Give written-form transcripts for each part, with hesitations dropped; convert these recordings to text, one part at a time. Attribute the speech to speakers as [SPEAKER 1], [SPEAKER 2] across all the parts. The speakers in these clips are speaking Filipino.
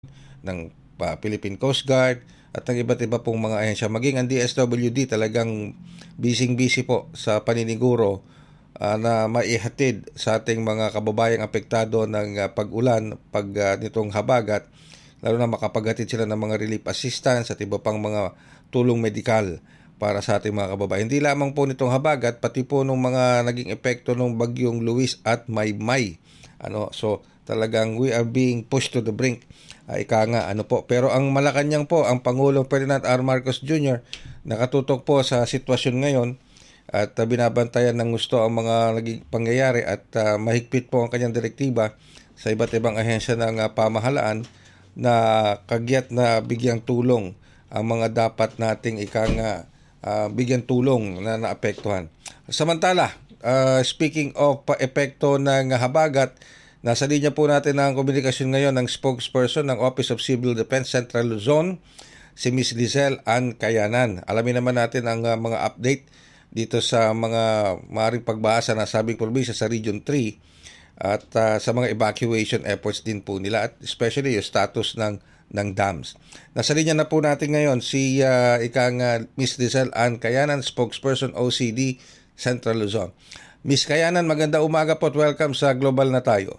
[SPEAKER 1] ng Philippine Coast Guard at ng iba't iba pong mga ahensya. Maging ang DSWD talagang busy po sa paniniguro na maihatid sa ating mga kababayang apektado ng pag-ulan, nitong habagat, lalo na makapaghatid sila ng mga relief assistance at iba pang mga tulong medikal para sa ating mga kababayan. Hindi lamang po nitong habagat, pati po nung mga naging epekto ng bagyong Luis at Maymay. So talagang we are being pushed to the brink. Ika nga, po. Pero ang Malacanang po, ang Pangulong Ferdinand R. Marcos Jr. nakatutok po sa sitwasyon ngayon at binabantayan ng gusto ang mga naging pangyayari at mahigpit po ang kanyang direktiba sa iba't ibang ahensya ng pamahalaan na kagyat na bigyang tulong ang mga dapat nating bigyan tulong na naapektuhan. Samantala, speaking of epekto ng habagat, nasa linya po natin ang komunikasyon ngayon ng spokesperson ng Office of Civil Defense Central Luzon, si Ms. Lizelle Ann Kayanan. Alamin naman natin ang mga update dito sa mga maaaring pagbahasa na sabing probinsya sa Region 3 at sa mga evacuation efforts din po nila at especially yung status ng dams. Nasa linya na po natin ngayon si Ms. Lizelle Ann Kayanan, spokesperson OCD Central Luzon. Ms. Kayanan, maganda umaga po at welcome sa Global na Tayo.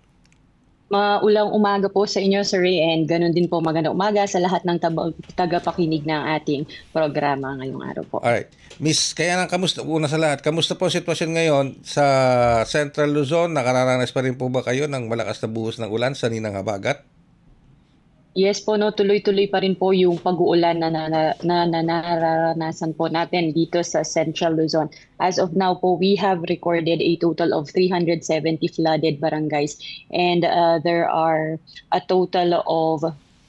[SPEAKER 2] Maulang umaga po sa inyo, Sir Ray, and ganun din po magandang umaga sa lahat ng tagapakinig ng ating programa ngayong araw po.
[SPEAKER 1] Alright. Miss, kamusta? Una sa lahat, kamusta po sitwasyon ngayon sa Central Luzon? Nakararanas pa rin po ba kayo ng malakas na buhos ng ulan sa ninang habagat?
[SPEAKER 2] Yes po, tuloy-tuloy pa rin po yung pag-uulan na nararanasan po natin dito sa Central Luzon. As of now po, we have recorded a total of 370 flooded barangays and there are a total of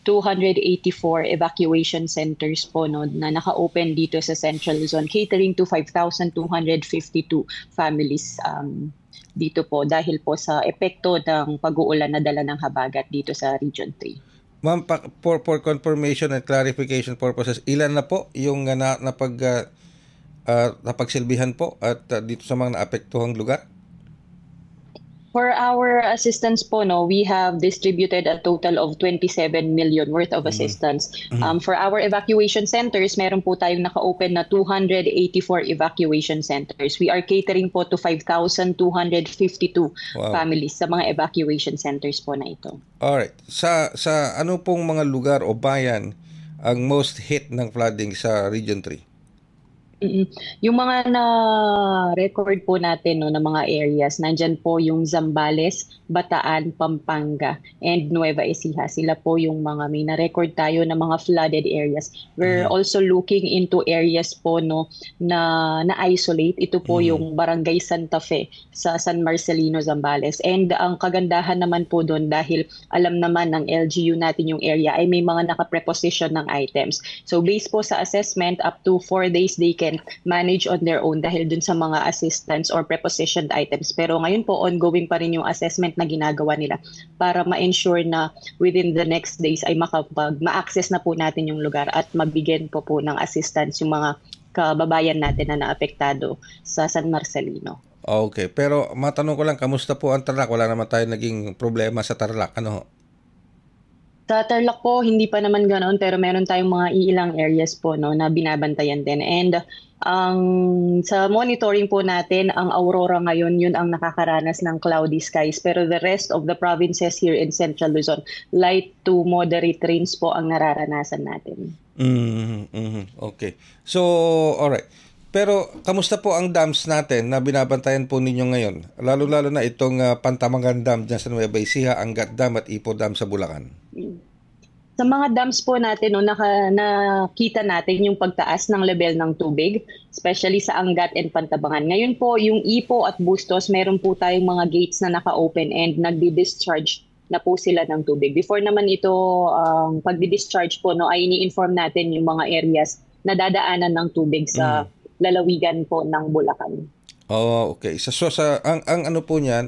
[SPEAKER 2] 284 evacuation centers po na naka-open dito sa Central Luzon, catering to 5,252 families dito po dahil po sa epekto ng pag-uulan na dala ng habagat dito sa Region 3.
[SPEAKER 1] Ma'am, for confirmation and clarification purposes, ilan na po yung napagsilbihan po at dito sa mga naapektuhang lugar?
[SPEAKER 2] For our assistance po, we have distributed a total of 27 million worth of assistance. For our evacuation centers, meron po tayong naka-open na 284 evacuation centers. We are catering po to 5,252 families sa mga evacuation centers po na ito.
[SPEAKER 1] Alright. Sa ano pong mga lugar o bayan ang most hit ng flooding sa Region 3?
[SPEAKER 2] Yung mga na-record po natin na mga areas, nandyan po yung Zambales, Bataan, Pampanga, and Nueva Ecija. Sila po yung mga may na-record tayo na mga flooded areas. We're also looking into areas po na isolate. Ito po yung Barangay Santa Fe sa San Marcelino, Zambales. And ang kagandahan naman po doon dahil alam naman ng LGU natin yung area ay may mga naka-preposition ng items. So based po sa assessment, up to 4 days they can manage on their own dahil dun sa mga assistance or prepositioned items. Pero ngayon po ongoing pa rin yung assessment na ginagawa nila para ma-ensure na within the next days ay ma-access na po natin yung lugar at mabigyan po ng assistance yung mga kababayan natin na naapektado sa San Marcelino.
[SPEAKER 1] Okay, pero matanong ko lang, kamusta po ang Tarlac? Wala naman tayo naging problema sa Tarlac, ano?
[SPEAKER 2] Sa Tarlac po, hindi pa naman ganoon pero meron tayong mga ilang areas po na binabantayan din. And sa monitoring po natin, ang Aurora ngayon, yun ang nakakaranas ng cloudy skies. Pero the rest of the provinces here in Central Luzon, light to moderate rains po ang nararanasan natin.
[SPEAKER 1] Okay. So, alright. Pero kamusta po ang dams natin na binabantayan po ninyo ngayon? Lalo-lalo na itong Pantamangan Dam dyan sa Nueva Ecija, Angat Dam at Ipo Dam sa Bulacan.
[SPEAKER 2] Sa mga dams po natin, nakita natin yung pagtaas ng level ng tubig, especially sa Angat and Pantabangan. Ngayon po, yung Ipo at Bustos, meron po tayong mga gates na naka-open and nagdi-discharge na po sila ng tubig. Before naman ito, pagdi-discharge po, ay ini-inform natin yung mga areas na dadaanan ng tubig sa lalawigan po ng Bulacan.
[SPEAKER 1] Oh, okay. So ang ano po niyan,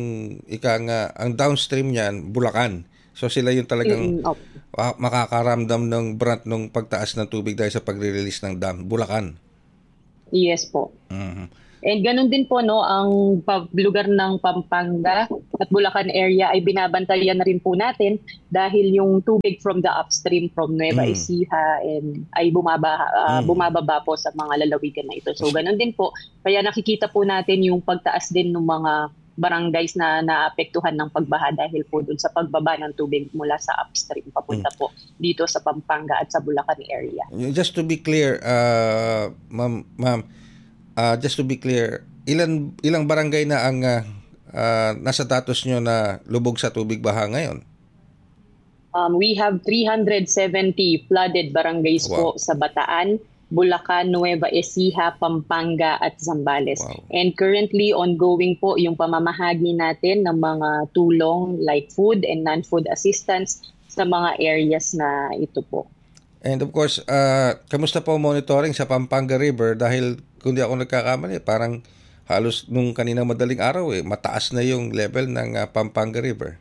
[SPEAKER 1] ang downstream niyan, Bulacan. So sila yung talagang makakaramdam ng brunt ng pagtaas ng tubig dahil sa pagre-release ng dam, Bulacan.
[SPEAKER 2] Yes po. And ganun din po no, ang lugar ng Pampanga at Bulacan area ay binabantayan na rin po natin dahil yung tubig from the upstream from Nueva
[SPEAKER 1] Mm.
[SPEAKER 2] Ecija and ay
[SPEAKER 1] Mm.
[SPEAKER 2] bumababa po sa mga lalawigan na ito. So ganun din po. Kaya nakikita po natin yung pagtaas din ng mga barangays na naapektuhan ng pagbaha dahil po dun sa pagbaba ng tubig mula sa upstream papunta po dito sa Pampanga at sa Bulacan area.
[SPEAKER 1] Just to be clear, ma'am, just to be clear, ilang barangay na ang nasa status nyo na lubog sa tubig baha ngayon?
[SPEAKER 2] We have 370 flooded barangays po sa Bataan, Bulacan, Nueva Ecija, Pampanga at Zambales.
[SPEAKER 1] Wow.
[SPEAKER 2] And currently ongoing po yung pamamahagi natin ng mga tulong like food and non-food assistance sa mga areas na ito po.
[SPEAKER 1] And of course, kamusta po monitoring sa Pampanga River? Dahil kung di ako nagkakamali, parang halos nung kaninang madaling araw mataas na yung level ng Pampanga River.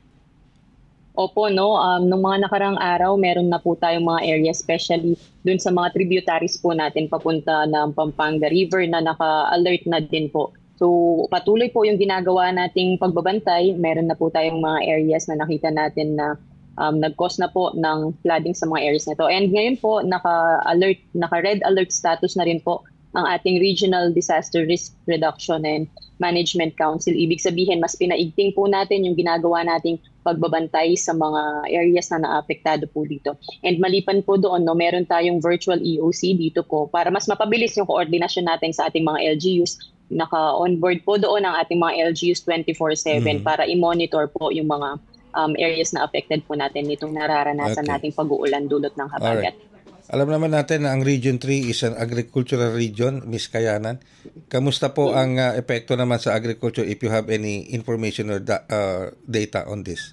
[SPEAKER 2] Opo, no. Nung mga nakarang araw, meron na po tayong mga area, especially dun sa mga tributaries po natin papunta ng Pampanga River na naka-alert na din po. So patuloy po yung ginagawa nating pagbabantay. Meron na po tayong mga areas na nakita natin na nag-cause na po ng flooding sa mga areas na to. And ngayon po, naka-red alert status na rin po ang ating Regional Disaster Risk Reduction and Management Council. Ibig sabihin, mas pinaigting po natin yung ginagawa nating pagbabantay sa mga areas na naapektado po dito. And maliban po doon, no, meron tayong virtual EOC dito po para mas mapabilis yung koordinasyon natin sa ating mga LGUs. Naka-onboard po doon ang ating mga LGUs 24/7 para i-monitor po yung mga areas na affected po natin nitong nararanasan nating pag-uulan dulot ng habagat.
[SPEAKER 1] Alright. Alam naman natin na ang Region 3 is an agricultural region, Miss Kayanan. Kamusta po ang epekto naman sa agriculture if you have any information or data on this?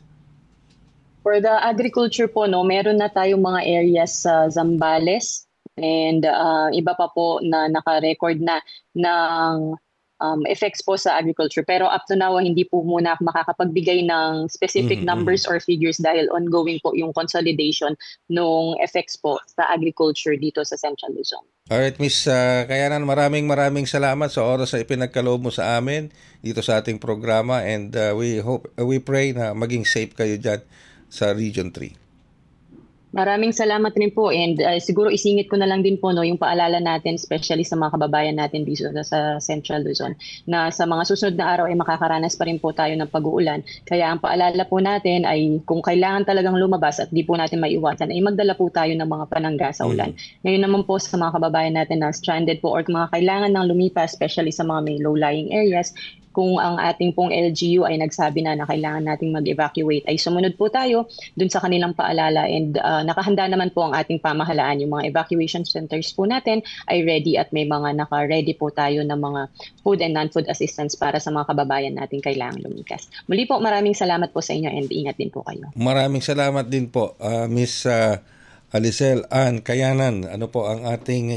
[SPEAKER 2] For the agriculture po, no, meron na tayong mga areas sa Zambales and iba pa po na naka-record na ng effects po sa agriculture. Pero up to now, hindi po muna makakapagbigay ng specific numbers or figures dahil ongoing po yung consolidation ng effects po sa agriculture dito sa Central Luzon.
[SPEAKER 1] Alright, Miss Kayanan, maraming salamat sa oras na ipinagkaloob mo sa amin dito sa ating programa and we pray na maging safe kayo dyan sa Region 3.
[SPEAKER 2] Maraming salamat rin po and siguro isingit ko na lang din po no yung paalala natin especially sa mga kababayan natin dito sa Central Luzon na sa mga susunod na araw ay makakaranas pa rin po tayo ng pag-uulan. Kaya ang paalala po natin ay kung kailangan talagang lumabas at di po natin maiwasan ay magdala po tayo ng mga panangga sa ulan. Ngayon naman po sa mga kababayan natin na stranded po or mga kailangan ng lumipas especially sa mga may low-lying areas, kung ang ating pong LGU ay nagsabi na kailangan nating mag-evacuate, ay sumunod po tayo dun sa kanilang paalala and nakahanda naman po ang ating pamahalaan. Yung mga evacuation centers po natin ay ready at may mga naka-ready po tayo ng mga food and non-food assistance para sa mga kababayan natin kailangan lumikas. Muli po, maraming salamat po sa inyo and ingat din po kayo.
[SPEAKER 1] Maraming salamat din po, Miss Alicel Ann Kayanan. Ano po ang ating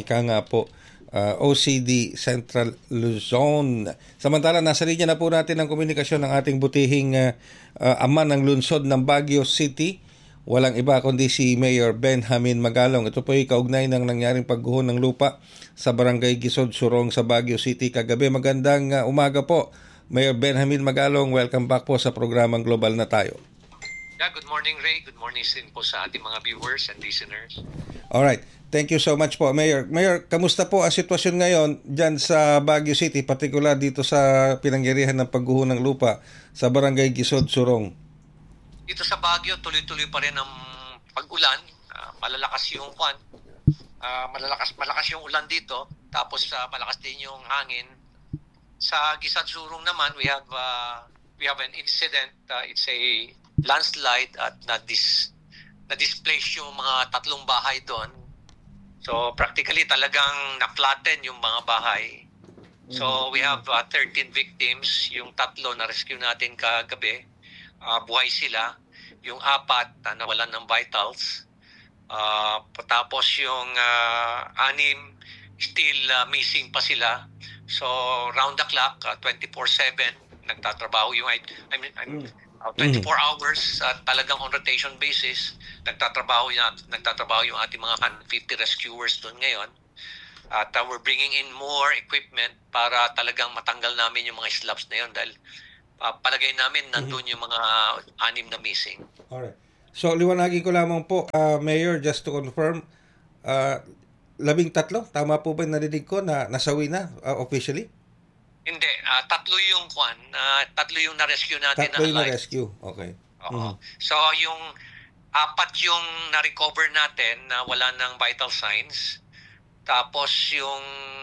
[SPEAKER 1] OCD Central Luzon. Samantala, nasa linya na po natin ang komunikasyon ng ating butihing ama ng lungsod ng Baguio City. Walang iba kundi si Mayor Benjamin Magalong. Ito po ay kaugnay ng nangyaring pagguho ng lupa sa Barangay Gisod, Surong sa Baguio City kagabi. Magandang umaga po, Mayor Benjamin Magalong. Welcome back po sa programang Global na Tayo.
[SPEAKER 3] Good morning, Ray. Good morning din po sa ating mga viewers and listeners.
[SPEAKER 1] Alright. Thank you so much po, Mayor. Mayor, kamusta po ang sitwasyon ngayon dyan sa Baguio City, partikular dito sa pinangyarihan ng pagguho ng lupa sa Barangay Gisod, Surong?
[SPEAKER 3] Dito sa Baguio, tuloy-tuloy pa rin ang pag-ulan. Malalakas yung malakas yung ulan dito. Tapos malakas din yung hangin. Sa Gisod, Surong naman, we have an incident. It's a landslide at na-displace yung mga 3 bahay doon. So practically talagang na-flatten yung mga bahay. So we have 13 victims. Yung 3 na-rescue natin kagabi, buhay sila. Yung 4 nawalan ng vitals. Tapos yung 6 still missing pa sila. So round the clock, 24/7 nagtatrabaho yung 24 hours at talagang on rotation basis nagtatrabaho yung ating mga 150 rescuers doon ngayon. At we're bringing in more equipment para talagang matanggal namin yung mga slabs na yun dahil palagay namin nandun yung mga 6 na missing.
[SPEAKER 1] Alright. So, liwanagin ko lamang po, Mayor, just to confirm, 13, tama po ba yung narinig ko na nasawi na officially?
[SPEAKER 3] Hindi, 3 yung tatlo yung na-rescue natin.
[SPEAKER 1] 3 yung na-rescue, okay.
[SPEAKER 3] Oo. So, yung 4 yung na-recover natin na wala ng vital signs. Tapos yung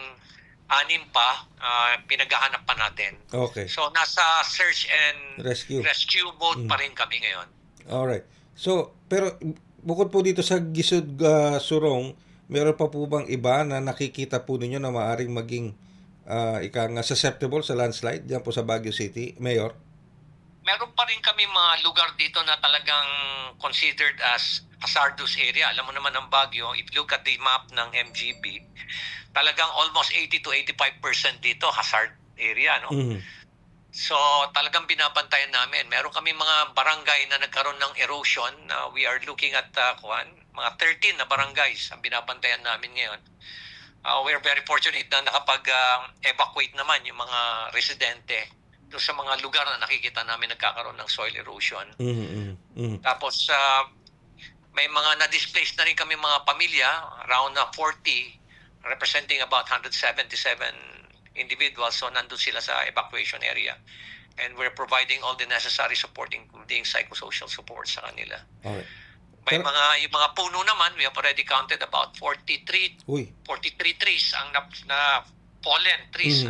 [SPEAKER 3] 6 pa, pinaghahanap pa natin.
[SPEAKER 1] Okay.
[SPEAKER 3] So, nasa search and rescue mode pa rin kami ngayon.
[SPEAKER 1] Alright. So, pero bukod po dito sa Gisod Surong, meron pa po bang iba na nakikita po ninyo na maaring maging susceptible sa landslide diyan po sa Baguio City, Mayor?
[SPEAKER 3] Meron pa rin kami mga lugar dito na talagang considered as hazardous area. Alam mo naman ang Baguio, if you look at the map ng MGB, talagang almost 80 to 85% dito hazard area, no? So talagang binabantayan namin. Meron kami mga barangay na nagkaroon ng erosion. We are looking at mga 13 na barangays ang binabantayan namin ngayon. We are very fortunate na nakapag-evacuate naman yung mga residente doon sa mga lugar na nakikita namin nagkakaroon ng soil erosion. Tapos may mga na-displaced na rin kami mga pamilya, around 40, representing about 177 individuals. So nandun sila sa evacuation area. And we're providing all the necessary support, including psychosocial support sa kanila.
[SPEAKER 1] Okay.
[SPEAKER 3] May yung mga puno naman, we have already counted about 43 trees ang na fallen trees.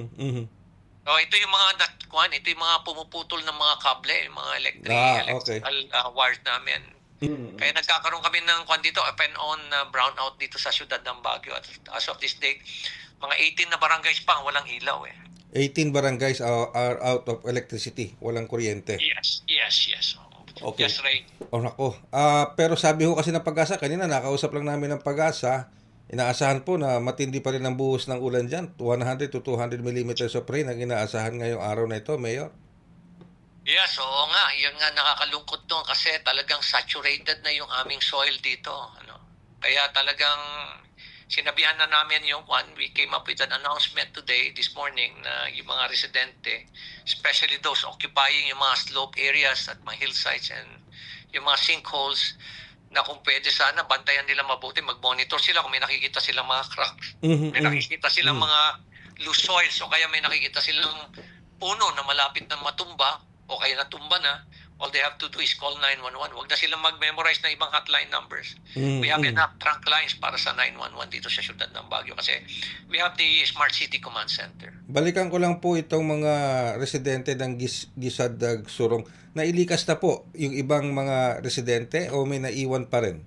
[SPEAKER 3] So ito yung mga pumuputol ng mga kable, yung mga electrical wires namin. Kaya nagkakaroon kami ng dito, up and on brownout dito sa siyudad ng Baguio. At as of this date, mga 18 na barangays pa ang walang ilaw
[SPEAKER 1] 18 barangays are out of electricity, walang kuryente.
[SPEAKER 3] Yes.
[SPEAKER 1] Okay.
[SPEAKER 3] Yes, Ray.
[SPEAKER 1] Nako. Pero sabi ho kasi ng Pag-asa, kanina nakausap lang namin ng Pag-asa, inaasahan po na matindi pa rin ang buhos ng ulan dyan. 100 to 200 millimeters of rain ang inaasahan ngayong araw na ito, Mayor.
[SPEAKER 3] Yes, oo nga. Yun nga nakakalungkot doon kasi talagang saturated na yung aming soil dito. Kaya talagang sinabihan na namin we came up with an announcement this morning na yung mga residente, especially those occupying yung mga slope areas at mga hillsides and yung mga sinkholes, na kung pwede sana bantayan nila mabuti, mag-monitor sila kung may nakikita silang mga cracks, may nakikita silang mga loose soils, o kaya may nakikita silang puno na malapit na matumba o kaya natumba na. All they have to do is call 911. Huwag na silang mag-memorize ng ibang hotline numbers. We have enough trunk lines para sa 911 dito sa siyudad ng Baguio kasi we have the Smart City Command Center.
[SPEAKER 1] Balikan ko lang po itong mga residente ng Gisad Surong. Nailikas na po yung ibang mga residente o may naiwan pa rin?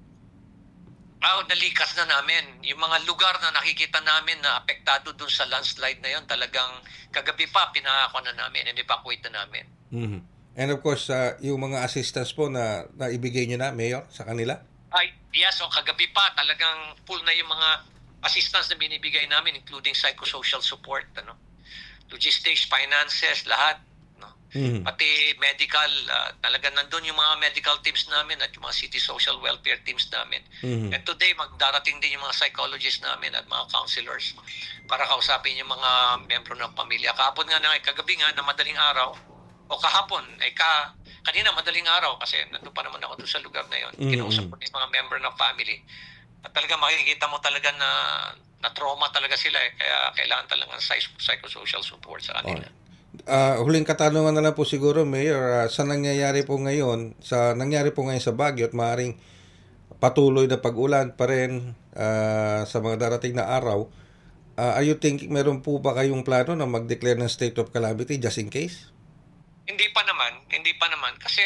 [SPEAKER 3] Nalikas na namin. Yung mga lugar na nakikita namin na apektado dun sa landslide na yon, talagang kagabi pa pinako na namin and evacuate na namin.
[SPEAKER 1] And of course, yung mga assistance po na ibigay nyo na, Mayor, sa kanila?
[SPEAKER 3] Yes, kagabi pa talagang full na yung mga assistance na binibigay namin, including psychosocial support, logistics, finances, lahat. Pati medical, talagang nandun yung mga medical teams namin at yung mga city social welfare teams namin. And today, magdarating din yung mga psychologists namin at mga counselors para kausapin yung mga membro ng pamilya. Kahapon nga kagabi nga na madaling araw, o kahapon, kanina madaling araw kasi nandun pa naman ako doon sa lugar na yon. Kinausap ko yung mga member ng family. At talaga makikita mo talaga na trauma talaga sila kaya kailangan talaga ng psychosocial support sa kanila.
[SPEAKER 1] Huling katanungan na lang po siguro, Mayor, sa nangyari po ngayon sa Baguio at maaaring patuloy na pag-ulan pa rin sa mga darating na araw, are you thinking meron po ba kayong plano na mag-declare ng state of calamity just in case?
[SPEAKER 3] Hindi pa naman kasi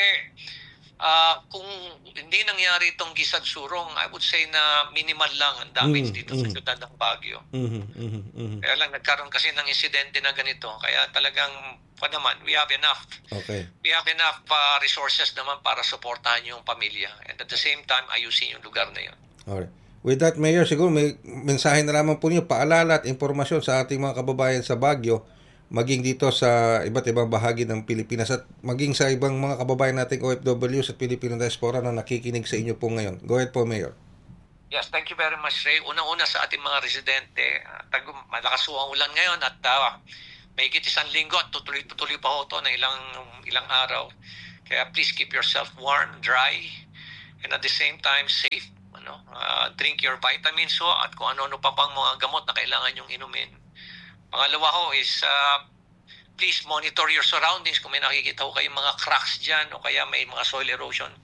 [SPEAKER 3] kung hindi nangyari itong Gisad Surong, I would say na minimal lang ang damage dito sa siyudad ng Baguio. Kaya lang nagkaroon kasi ng insidente na ganito, kaya talagang we have enough.
[SPEAKER 1] Okay.
[SPEAKER 3] We have enough resources naman para suportahan yung pamilya and at the same time ayusin yung lugar na yun.
[SPEAKER 1] Alright. With that, Mayor, siguro may mensahe na lamang po niyo, paalala at impormasyon sa ating mga kababayan sa Baguio, maging dito sa iba't ibang bahagi ng Pilipinas at maging sa ibang mga kababayan nating OFWs at Filipino diaspora na nakikinig sa inyo po ngayon. Go ahead po, Mayor.
[SPEAKER 3] Yes, thank you very much, Ray. Unang-una sa ating mga residente, malakas po ang ulan ngayon at mahigit isang linggo at tutuloy pa ho ito na ilang araw. Kaya please keep yourself warm, dry, and at the same time safe. Drink your vitamins ho at kung ano-ano pa pang mga gamot na kailangan yung inumin. Pangalawa ho is please monitor your surroundings. Kung may nakikita ho kayong mga cracks dyan o kaya may mga soil erosion,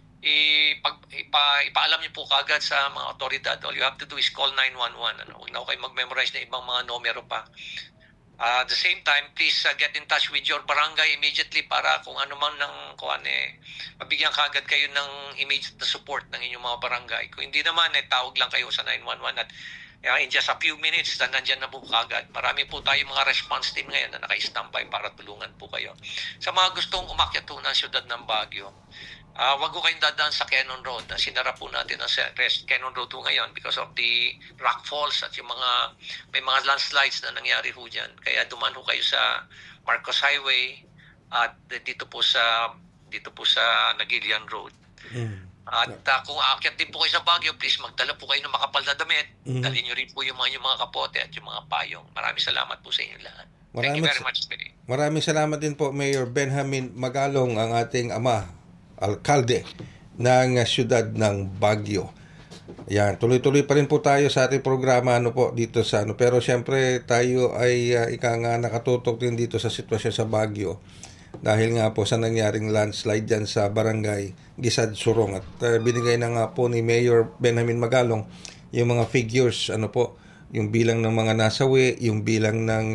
[SPEAKER 3] ipaalam niyo po kagad sa mga otoridad. All you have to do is call 911. Huwag na kayo mag-memorize na ibang mga numero pa. At the same time, please get in touch with your barangay immediately para kung ano man mabigyan kagad kayo ng immediate na support ng inyong mga barangay. Kung hindi naman, tawag lang kayo sa 911 at in just a few minutes nandyan na po kagad. Marami po tayo mga response team ngayon na naka-standby para tulungan po kayo. Sa mga gustong umakyat po ng siyudad ng Baguio, wag ko kayong dadaan sa Cannon Road. Sinara po natin ang Cannon Road ngayon because of the rock falls at may mga landslides na nangyari ho dyan. Kaya dumaan ho kayo sa Marcos Highway at dito po sa Nagilian Road. At kung aakyat din po kayo sa Baguio, please magdala po kayo ng makapal na damit. Dalhin nyo rin po yung mga kapote at yung mga payong. Maraming salamat po sa inyo lahat. Thank you very much.
[SPEAKER 1] Maraming salamat din po, Mayor Benjamin Magalong, ang ating alkalde ng siyudad ng Baguio. Yan, tuloy-tuloy pa rin po tayo sa ating programa dito sa pero siyempre tayo ay nakatutok din dito sa sitwasyon sa Baguio dahil nga po sa nangyaring landslide dyan sa barangay Gisad Surong at binigay na nga po ni Mayor Benjamin Magalong yung mga figures yung bilang ng mga nasawi, yung bilang ng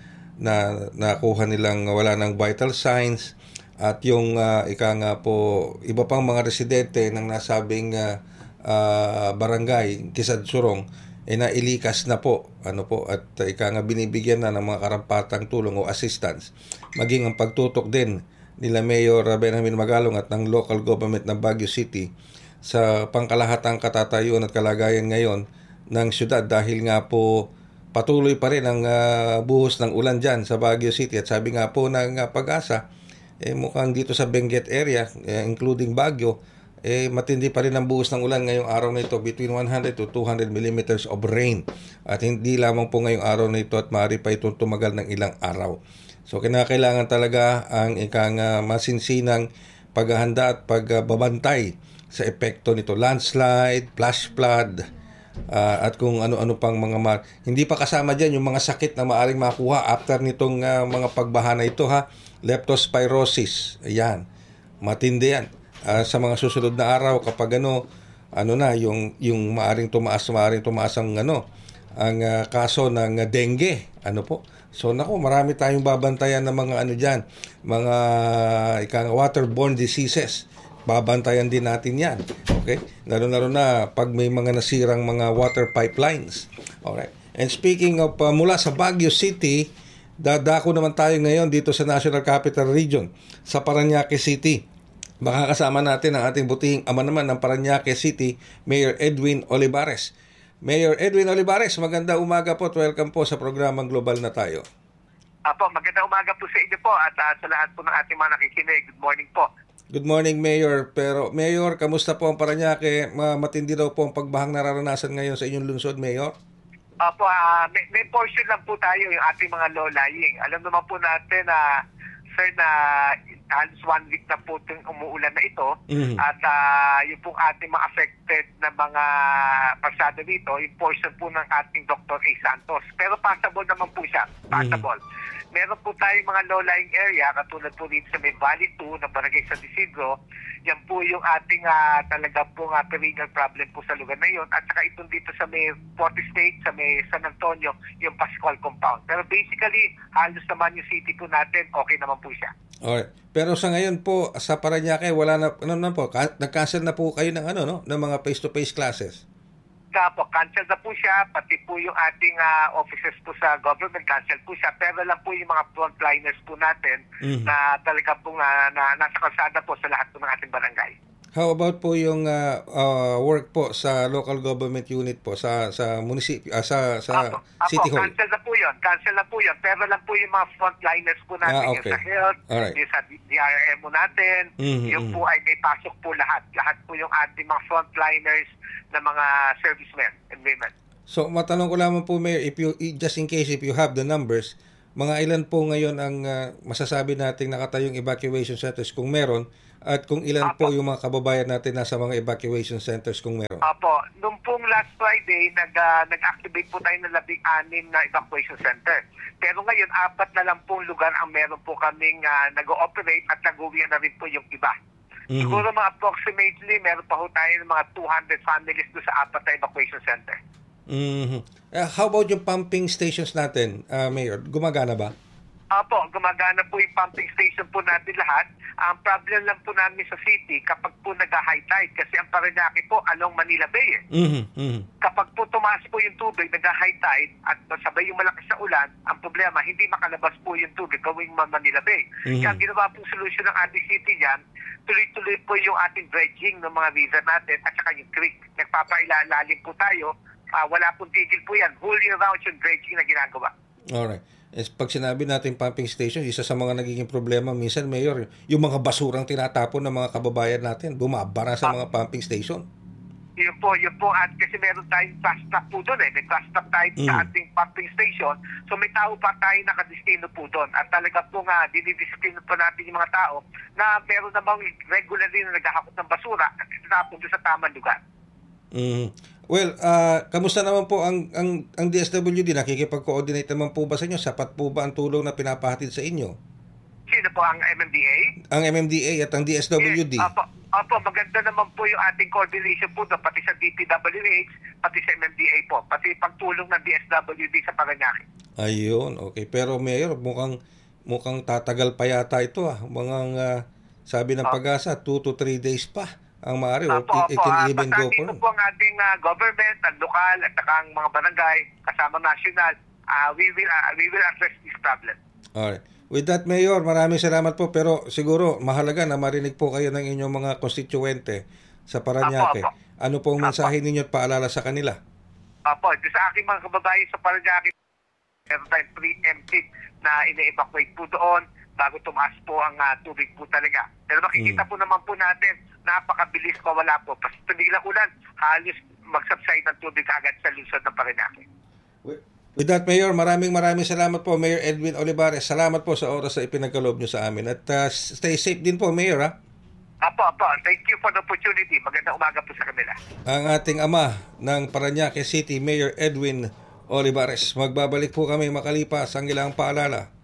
[SPEAKER 1] nakuha nilang wala ng vital signs. At yung iba pang mga residente ng nasabing barangay Gisad Surong nailikas na po at binibigyan na ng mga karampatang tulong o assistance, maging ang pagtutok din nila Mayor Benjamin Magalong at ng local government ng Baguio City sa pangkalahatang katatayuan at kalagayan ngayon ng syudad dahil nga po patuloy pa rin ang buhos ng ulan dyan sa Baguio City at sabi nga po ng Pag-asa mukhang dito sa Benguet area, including Baguio, matindi pa rin ang buhos ng ulan ngayong araw na ito, between 100 to 200 millimeters of rain. At hindi lamang po ngayong araw na ito at maaari pa itong tumagal ng ilang araw. So kinakailangan talaga ang masinsinang paghahanda at pagbabantay sa epekto nito. Landslide, flash flood, at kung ano-ano pang hindi pa kasama dyan yung mga sakit na maaring makuha after nitong mga pagbaha na ito leptospirosis, ayan, matindi yan sa mga susunod na araw kapag yung maaring tumaas ang kaso ng dengue so marami tayong babantayan ng mga dyan, mga waterborne diseases. Babantayan din natin yan. Okay? Lalo na pag may mga nasirang mga water pipelines. Alright. And speaking of mula sa Baguio City, dadako naman tayo ngayon dito sa National Capital Region, sa Parañaque City. Makakasama natin ang ating butihing ama naman ng Parañaque City, Mayor Edwin Olivares. Mayor Edwin Olivares, maganda umaga po. Welcome po sa programang Global na Tayo.
[SPEAKER 4] Apo, maganda umaga po sa inyo po at sa lahat po ng ating mga nakikinig. Good morning po.
[SPEAKER 1] Good morning, Mayor. Pero, Mayor, kamusta po ang Parañaque? Matindi daw po ang pagbahang nararanasan ngayon sa inyong lungsod, Mayor?
[SPEAKER 4] Opo, may portion lang po tayo yung ating mga low-lying. Alam naman po natin na, sir, na halos 1 week na po itong umuulan na ito. Mm-hmm. At yung pong ating mga affected na mga pasada dito, yung portion po ng ating Dr. A. Santos. Pero passable naman po siya. Passable. Mm-hmm. Meron po tayong mga low-lying area, katulad po dito sa may Valley 2 na Barangay San Isidro. Yan po yung ating talaga pong perennial problem po sa lugar na yun. At saka itong dito sa may Forty State, sa may San Antonio, yung Pascual Compound. Pero basically, halos naman yung city po natin, okay naman po siya.
[SPEAKER 1] Alright. Pero sa ngayon po, sa Parañaque, wala na, po, nag-cancel na po kayo ng ng mga face-to-face classes?
[SPEAKER 4] Po, cancel na po siya, pati po yung ating offices po sa government, cancel po siya. Pero lang po yung mga frontliners po natin na talaga po nasa kalsada po sa lahat po ng ating barangay.
[SPEAKER 1] How about po yung work po sa local government unit po sa munisipyo sa City Hall?
[SPEAKER 4] Cancel na po 'yon. Pero lang po yung mga frontliners po natin,
[SPEAKER 1] okay.
[SPEAKER 4] Yung sa health,
[SPEAKER 1] Alright.
[SPEAKER 4] yung sa DRM mo natin, yung po ay may pasok po lahat. Lahat po yung ating mga frontliners na mga servicemen and women.
[SPEAKER 1] So matanong ko lamang po, Mayor, just in case if you have the numbers, mga ilan po ngayon ang masasabi nating nakatayong evacuation centers kung meron, at kung ilan po yung mga kababayan natin nasa mga evacuation centers kung meron?
[SPEAKER 4] Apo, nung pong last Friday, nag-activate po tayo ng 16 na evacuation center. Pero ngayon, 4 na lang pong lugar ang meron po kaming nag-ooperate at nag-uwi na rin po yung iba. Siguro mga approximately, meron pa po tayo ng mga 200 families doon sa 4 na evacuation center.
[SPEAKER 1] How about yung pumping stations natin, Mayor? Gumagana ba?
[SPEAKER 4] Opo, gumagana po yung pumping station po natin lahat. Ang problem lang po namin sa city, kapag po nag-high tide, kasi ang Parañaque po along Manila Bay Kapag po tumaas po yung tubig, nag-high tide, at sabay yung malakas na ulan, ang problema, hindi makalabas po yung tubig gawing Manila Bay. Kaya ang ginawa pong solusyon ng ating city dyan, tuloy-tuloy po yung ating dredging ng mga river natin at saka yung creek. Nagpapailalim po tayo. Wala pong tigil po yan. Whole year round yung dredging na ginagawa.
[SPEAKER 1] Alright. Pag sinabi natin pumping station, isa sa mga nagiging problema minsan, Mayor, yung mga basurang tinatapon ng mga kababayan natin, bumabara sa mga pumping station.
[SPEAKER 4] Yun po. At kasi meron tayong fast track po doon May fast track tayo sa ating pumping station. So may tao pa tayo nakadestino po doon. At talaga po nga, dinidisiplina po natin yung mga tao na meron namang regularly na naghahakot ng basura at itatapon doon sa tamang lugar.
[SPEAKER 1] Well, kamusta naman po ang DSWD? Nakikipag-coordinate naman po ba sa inyo? Sapat po ba ang tulong na pinapahatid sa inyo?
[SPEAKER 4] Sino po ang MMDA?
[SPEAKER 1] Ang MMDA at ang DSWD.
[SPEAKER 4] Yes, Opo, maganda naman po yung ating coordination po doon, pati sa DPWH, pati sa MMDA po, pati pagtulong ng DSWD sa Parañaque.
[SPEAKER 1] Ayun, okay. Pero Mayor, mukhang tatagal pa yata ito sabi ng Pag-asa, 2 to 3 days pa ang maaari. It can even go for.
[SPEAKER 4] Po ang ating government, ang lokal, at saka ang mga barangay, kasama national, we will address this problem.
[SPEAKER 1] Alright. With that, Mayor, maraming salamat po. Pero siguro, mahalaga na marinig po kayo ng inyong mga konstituente sa Parañaque. Ano pong mensahe ninyo at paalala sa kanila?
[SPEAKER 4] Sa aking mga kababayan sa Parañaque, meron tayong preemptive na ina-evacuate po doon bago tumaas po ang tubig po talaga. Pero makikita po naman po natin, napakabilis mawala po. Basta tumigil ang ulan, halos mag-subside ng tubig agad sa lungsod ng Parañaque.
[SPEAKER 1] With that, Mayor, maraming salamat po, Mayor Edwin Olivares. Salamat po sa oras na ipinagkaloob nyo sa amin. At stay safe din po, Mayor, ha?
[SPEAKER 4] Apo. Thank you for the opportunity. Magandang umaga po sa kanila.
[SPEAKER 1] Ang ating ama ng Parañaque City, Mayor Edwin Olivares. Magbabalik po kami makalipas ang ilang paalala.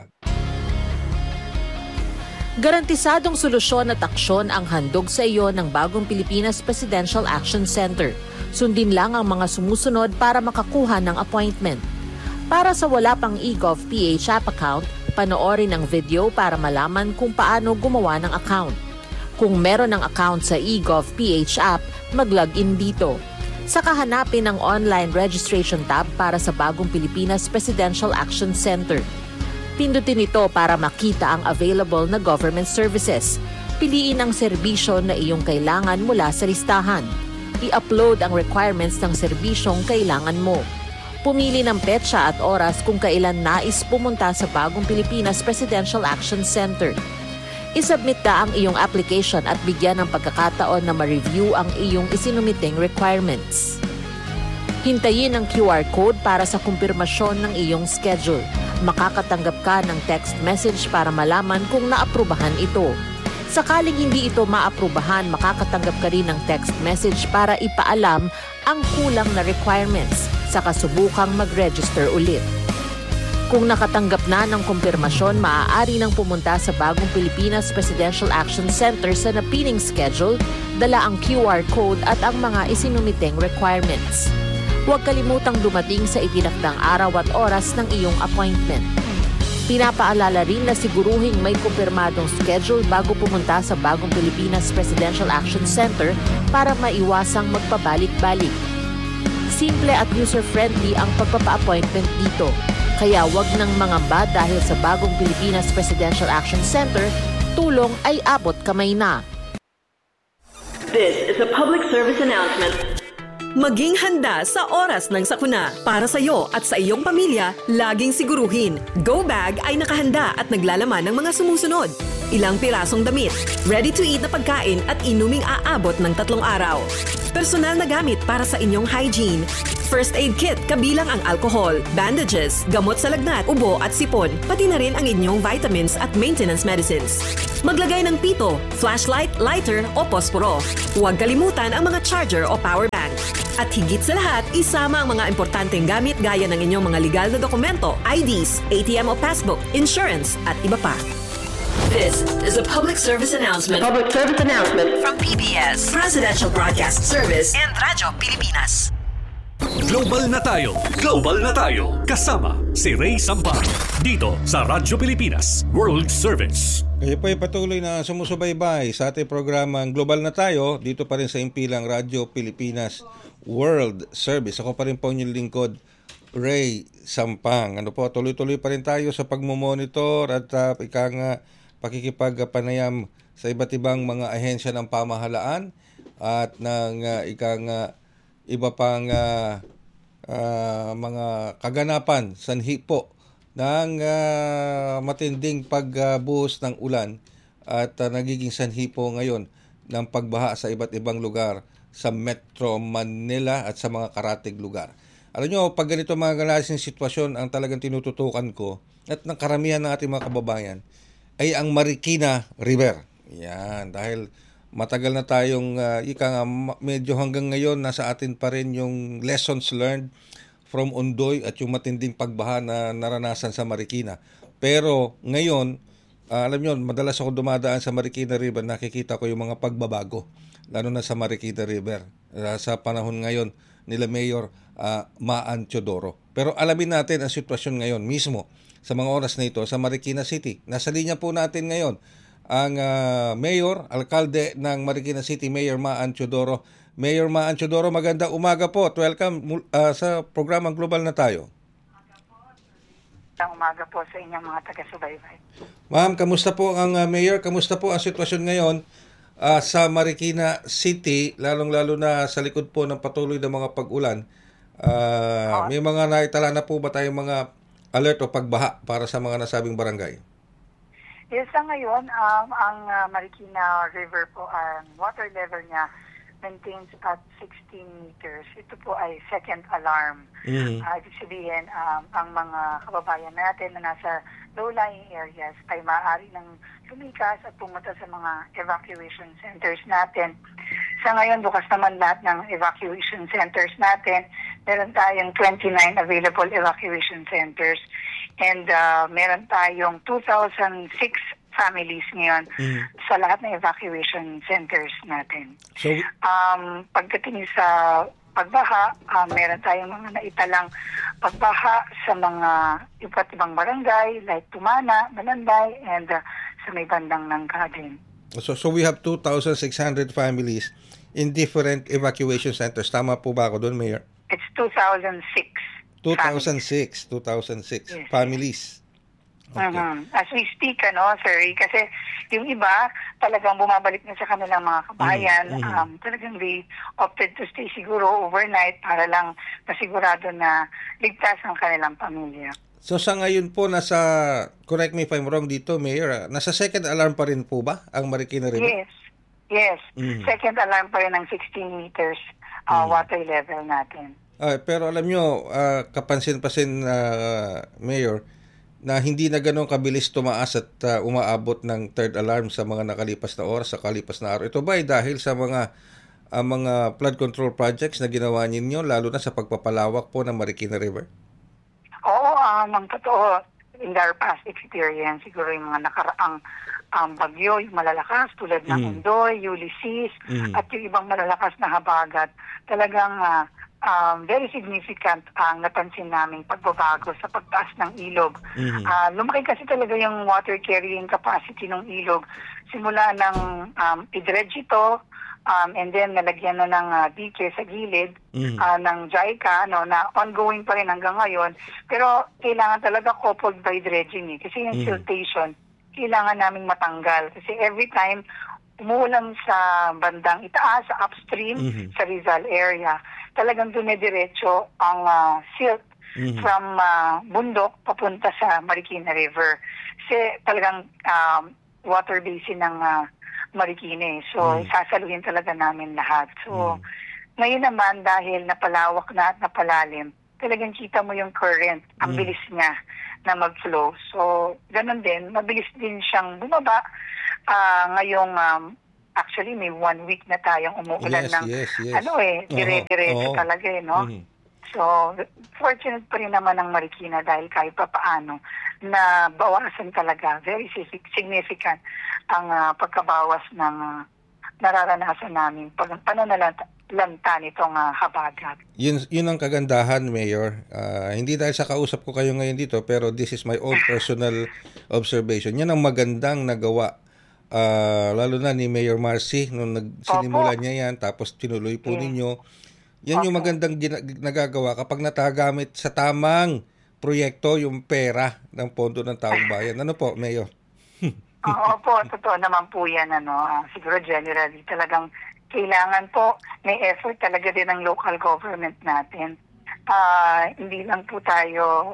[SPEAKER 5] Garantisadong solusyon at aksyon ang handog sa iyo ng Bagong Pilipinas Presidential Action Center. Sundin lang ang mga sumusunod para makakuha ng appointment. Para sa wala pang eGov PH app account, panoorin ang video para malaman kung paano gumawa ng account. Kung meron ng account sa eGov PH app, mag-login dito. Saka hanapin ang online registration tab para sa Bagong Pilipinas Presidential Action Center. Pindutin ito para makita ang available na government services. Piliin ang serbisyo na iyong kailangan mula sa listahan. I-upload ang requirements ng serbisyong kailangan mo. Pumili ng petsa at oras kung kailan nais pumunta sa Bagong Pilipinas Presidential Action Center. I-submit na ang iyong application at bigyan ng pagkakataon na ma-review ang iyong isinumiting requirements. Hintayin ang QR code para sa kumpirmasyon ng iyong schedule. Makakatanggap ka ng text message para malaman kung naaprubahan ito. Sakaling hindi ito maaprubahan, makakatanggap ka rin ng text message para ipaalam ang kulang na requirements sa kasubukang mag-register ulit. Kung nakatanggap na ng kumpirmasyon, maaari nang pumunta sa Bagong Pilipinas Presidential Action Center sa napiling schedule, dala ang QR code at ang mga isinumiteng requirements. Huwag kalimutang dumating sa itinakdang araw at oras ng iyong appointment. Pinapaalala rin na siguruhing may kumpirmadong schedule bago pumunta sa Bagong Pilipinas Presidential Action Center para maiwasang magpabalik-balik. Simple at user-friendly ang pagpapa-appointment dito. Kaya wag nang mangamba dahil sa Bagong Pilipinas Presidential Action Center, tulong ay abot kamay na.
[SPEAKER 6] This is a public service announcement.
[SPEAKER 7] Maging handa sa oras ng sakuna. Para sa iyo at sa iyong pamilya, laging siguruhin. Go Bag ay nakahanda at naglalaman ng mga sumusunod. Ilang pirasong damit, ready-to-eat na pagkain at inuming aabot ng 3 araw. Personal na gamit para sa inyong hygiene. First aid kit kabilang ang alcohol, bandages, gamot sa lagnat, ubo at sipon, pati na rin ang inyong vitamins at maintenance medicines. Maglagay ng pito, flashlight, lighter o posporo. Huwag kalimutan ang mga charger o power bank. At higit sa lahat, isama ang mga importanteng gamit gaya ng inyong mga legal na dokumento, IDs, ATM o passbook, insurance at iba pa.
[SPEAKER 6] This is a public service announcement.
[SPEAKER 7] Public service announcement
[SPEAKER 6] From PBS, Presidential Broadcast Service, and Radyo Pilipinas.
[SPEAKER 8] Global na tayo! Global na tayo! Kasama si Ray Sampan dito sa Radyo Pilipinas World Service.
[SPEAKER 1] Kayo po ay patuloy na sumusubaybay sa ating programang Global na tayo dito pa rin sa impilang Radyo Pilipinas World Service. Ako pa rin po inyong lingkod, Ray Sampang. Tuloy-tuloy pa rin tayo sa pagmumonitor at pakikipagpanayam sa iba't ibang mga ahensya ng pamahalaan at ng iba pang mga kaganapan sanhi po ng matinding pagbuhos ng ulan at nagiging sanhi po ngayon ng pagbaha sa iba't ibang lugar sa Metro Manila at sa mga karatig lugar. Alam nyo, pag ganito mga galasing sitwasyon ang talagang tinututukan ko at ng karamihan ng ating mga kababayan ay ang Marikina River. Yan, dahil matagal na tayong medyo hanggang ngayon nasa atin pa rin yung lessons learned from Ondoy at yung matinding pagbaha na naranasan sa Marikina. Pero ngayon, alam nyo, madalas ako dumadaan sa Marikina River, nakikita ko yung mga pagbabago, lalo na sa Marikina River, sa panahon ngayon nila Mayor Maan Teodoro. Pero alamin natin ang sitwasyon ngayon mismo sa mga oras na ito sa Marikina City. Nasa linya po natin ngayon ang Mayor, Alkalde ng Marikina City, Mayor Maan Teodoro. Mayor Maan Teodoro, magandang umaga po at welcome sa programang Global na tayo.
[SPEAKER 9] Magandang umaga po sa inyong mga taga-subaybay.
[SPEAKER 1] Ma'am, kamusta po ang Mayor? Kamusta po ang sitwasyon ngayon sa Marikina City, lalong-lalo na sa likod po ng patuloy na mga pag-ulan? May mga naitala na po ba tayong mga alert o pagbaha para sa mga nasabing barangay?
[SPEAKER 9] Yes, sa ngayon, ang Marikina River po, ang water level niya maintains at 16 meters. Ito po ay second alarm. Ibig sabihin, ang mga kababayan natin na nasa low-lying areas ay maaari nang lumikas at pumunta sa mga evacuation centers natin. Sa ngayon, bukas naman lahat ng evacuation centers natin. Meron tayong 29 available evacuation centers and meron tayong 2,006 families ngayon sa lahat ng evacuation centers natin. So, pagdating sa pagbaha, meron tayong mga naitalang pagbaha sa mga iba't ibang barangay like Tumana, Malanday, and sa may bandang Nangkadin.
[SPEAKER 1] So we have 2,600 families in different evacuation centers. Tama po ba ako doon, Mayor?
[SPEAKER 9] It's 2006.
[SPEAKER 1] 2006 yes. Families. Okay.
[SPEAKER 9] As we speak, sir, kasi yung iba talagang bumabalik na sa kanilang mga kabayan. Talagang they opted to stay siguro overnight para lang masigurado na ligtas ang kanilang pamilya.
[SPEAKER 1] So sa ngayon po, correct me if I'm wrong dito, Mayor, nasa second alarm pa rin po ba ang Marikina River?
[SPEAKER 9] Yes. Second alarm pa rin ng 16 meters water level natin.
[SPEAKER 1] Pero alam nyo, kapansin-pasin, Mayor, na hindi na ganun kabilis tumaas at umaabot ng third alarm sa mga nakalipas na oras, sa kalipas na araw. Ito ba ay dahil sa mga flood control projects na ginawa ninyo, lalo na sa pagpapalawak po ng Marikina River?
[SPEAKER 9] Oo, ang totoo, in our past experience, siguro yung mga nakaraang bagyo, yung malalakas tulad ng Ondoy, Ulysses, at yung ibang malalakas na habagat, talagang very significant ang napansin naming pagbabago sa pagtaas ng ilog. Lumaki kasi talaga yung water carrying capacity ng ilog. Simula ng i-dredge ito, and then nalagyan na ng beaches sa gilid ng JICA, na ongoing pa rin hanggang ngayon. Pero kailangan talaga coupled by dredging kasi yung siltation, kailangan naming matanggal. Kasi every time umuulan sa bandang itaas, sa upstream, sa Rizal area, talagang dumidiretso ang silt from bundok papunta sa Marikina River. Kasi talagang water basin ng Marikina. So, sasaluhin talaga namin lahat. So, ngayon naman, dahil napalawak na at napalalim, talagang kita mo yung current, ang bilis niya na mag-flow. So, ganun din, mabilis din siyang bumaba. Ngayong, actually, may 1 week na tayong umuulan ng, dire-diretso talaga, no? So, fortunate pa rin naman ang Marikina dahil kahit pa paano na bawasan talaga, very significant ang pagkabawas ng nararanasan namin pag pananalanta nitong habagat.
[SPEAKER 1] Yun ang kagandahan, Mayor. Hindi dahil sa kausap ko kayo ngayon dito, pero this is my own personal observation. Yan ang magandang nagawa. Lalo na ni Mayor Marcy nung sinimula niya yan, tapos tinuloy po ninyo. Yan yung magandang nagagawa kapag natagamit sa tamang proyekto yung pera ng pondo ng taong bayan. Ano po, Mayor?
[SPEAKER 9] Oo po, totoo naman po yan. Siguro generally talagang kailangan po may effort talaga din ng local government natin. Hindi lang po tayo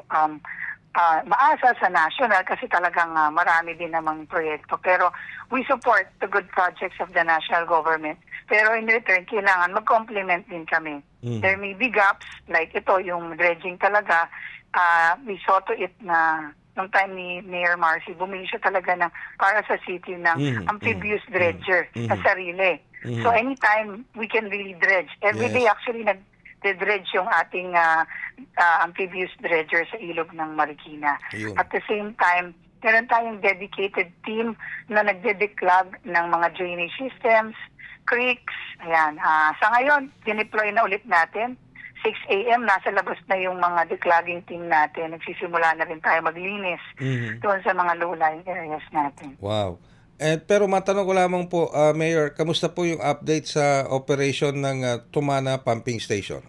[SPEAKER 9] maasa sa national kasi talagang marami din namang proyekto. Pero we support the good projects of the national government. Pero in return, kailangan mag-complement din kami. There may be gaps, like ito, yung dredging talaga. We saw to it na nung time ni Mayor Marcy, bumili siya talaga para sa city ng amphibious dredger na sarili. So anytime we can really dredge. Every day actually nag-dredge yung ating amphibious dredger sa ilog ng Marikina. At the same time, meron tayong dedicated team na nagde-declog ng mga drainage systems, creeks. Ayan. Sa ngayon, dineploy na ulit natin. 6 a.m. nasa labas na yung mga declogging team natin. Nagsisimula na rin tayo maglinis doon sa mga low-lying areas natin.
[SPEAKER 1] Wow. Pero matanong ko lamang po, Mayor, kamusta po yung update sa operation ng Tumana Pumping Station?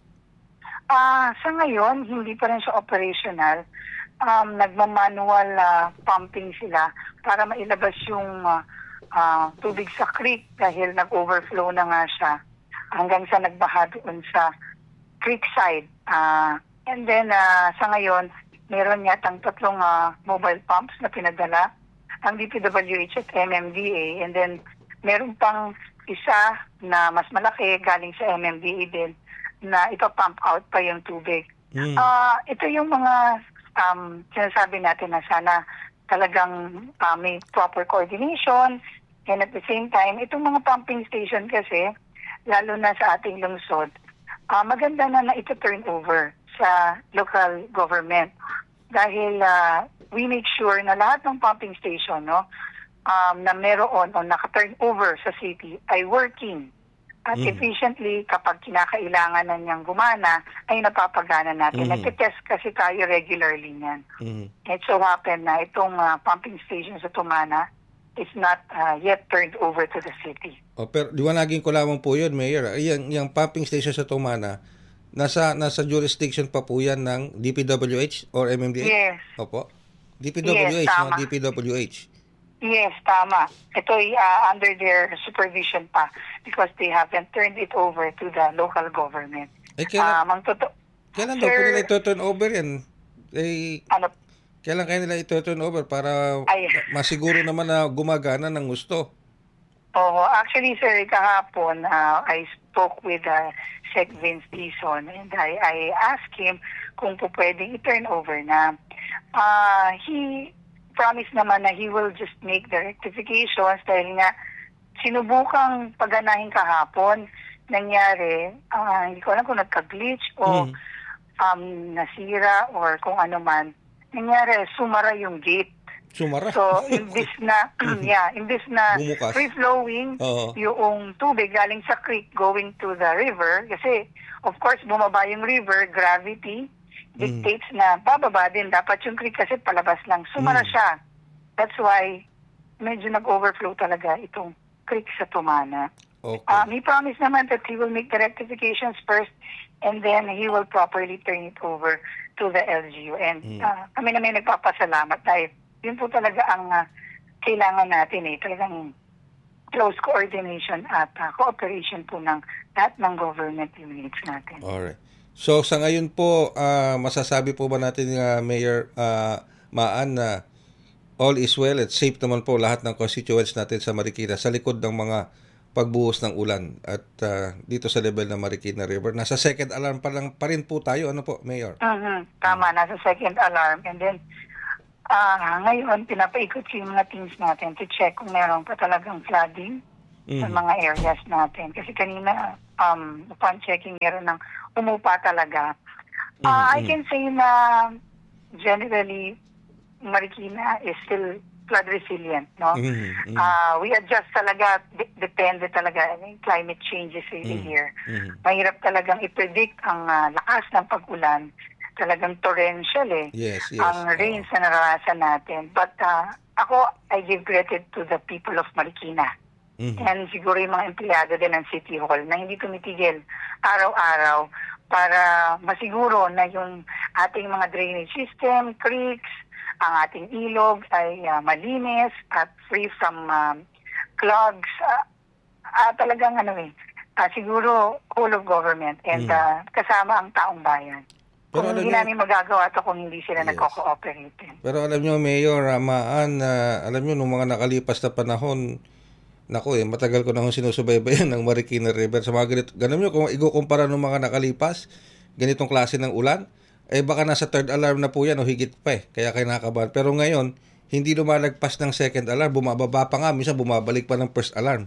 [SPEAKER 9] Sa ngayon, hindi pa rin siya operational. Nagmamanual pumping sila para mailabas yung tubig sa creek dahil nag-overflow na nga siya hanggang sa nagbaha doon sa creek side. And then, sa ngayon, meron yatang 3 mobile pumps na pinadala ang DPWH at MMDA. And then, meron pang isa na mas malaki galing sa MMDA din na ipapump out pa yung tubig. Ito yung mga sinasabi natin na sana talagang may proper coordination. And at the same time, itong mga pumping station kasi, lalo na sa ating lungsod, maganda na ito turn over sa local government. Dahil we make sure na lahat ng pumping station na meron o naka-turn over sa city ay working. At efficiently, kapag kinakailangan na niyang gumana, ay napapagana natin. Nagtitest kasi tayo regularly niyan. It so happen na itong pumping station sa Tumana is not yet turned over to the city.
[SPEAKER 1] Pero liwanagin ko lamang po yun, Mayor. Yung pumping station sa Tumana, nasa jurisdiction pa po yan ng DPWH or MMDA?
[SPEAKER 9] Yes.
[SPEAKER 1] Opo. DPWH,
[SPEAKER 9] yes,
[SPEAKER 1] no? DPWH.
[SPEAKER 9] Yes, tama. Ito ay under their supervision pa because they haven't turned it over to the local government.
[SPEAKER 1] Kailan daw po nila ito-turn over yan? Kailan kayo nila ito-turn over para masiguro naman na gumagana ng gusto?
[SPEAKER 9] Actually, sir, kahapon, I spoke with Sec Vince Dizon and I asked him kung po pwedeng i-turn over na. He promised naman na he will just make the rectifications dahil nga sinubukang pagganahin kahapon, nangyari, hindi ko alam kung nagka-glitch o nasira or kung ano man. Nangyari, sumara yung gate.
[SPEAKER 1] Sumara?
[SPEAKER 9] So, imbis na, imbis na free-flowing yung tubig galing sa creek going to the river, kasi, of course, bumaba yung river, gravity, dictates na bababa din. Dapat yung creek kasi palabas lang. Sumara siya. That's why, medyo nag-overflow talaga itong creek sa Tumana.
[SPEAKER 1] Okay.
[SPEAKER 9] He promised naman that he will make the rectifications first and then he will properly turn it over to the LGU. And kami naman nagpapasalamat dahil yun po talaga ang kailangan natin talagang close coordination at cooperation po ng lahat ng government units natin.
[SPEAKER 1] Alright. So sa ngayon po, masasabi po ba natin, Mayor Maan, na all is well at safe naman po lahat ng constituents natin sa Marikina sa likod ng mga pagbuhos ng ulan at dito sa level ng Marikina River? Nasa second alarm pa rin po tayo, ano po, Mayor?
[SPEAKER 9] Tama, nasa second alarm. And then, ngayon, pinapaikot yung mga teams natin to check kung meron pa talagang flooding sa mga areas natin. Kasi kanina, upon checking, meron ng umupa talaga. I can say na generally, Marikina is still flood resilient, no? We adjust talaga, depende talaga. Climate changes really here. Mahirap talagang i-predict ang lakas ng pag-ulan. Talagang torrential
[SPEAKER 1] Yes.
[SPEAKER 9] ang rains na naranasan natin. But ako, I give credit to the people of Marikina. And siguro yung mga empleyado din ng City Hall na hindi tumitigil araw-araw para masiguro na yung ating mga drainage system, creeks, ang ating ilog ay malinis at free from clogs. Talagang siguro whole of government and kasama ang taong bayan. Kung hindi namin magagawa ito kung hindi sila nagko-cooperate.
[SPEAKER 1] Pero alam nyo, Mayor Maan, alam nyo, nung mga nakalipas na panahon, matagal ko na akong sinusubaybayan ng Marikina River. Sa mga ganun nyo, kung ikukumpara nung mga nakalipas, ganitong klase ng ulan, baka nasa third alarm na po yan o higit pa kaya kinakabahan. Pero ngayon, hindi lumalagpas ng second alarm, bumababa pa nga, minsan bumabalik pa ng first alarm.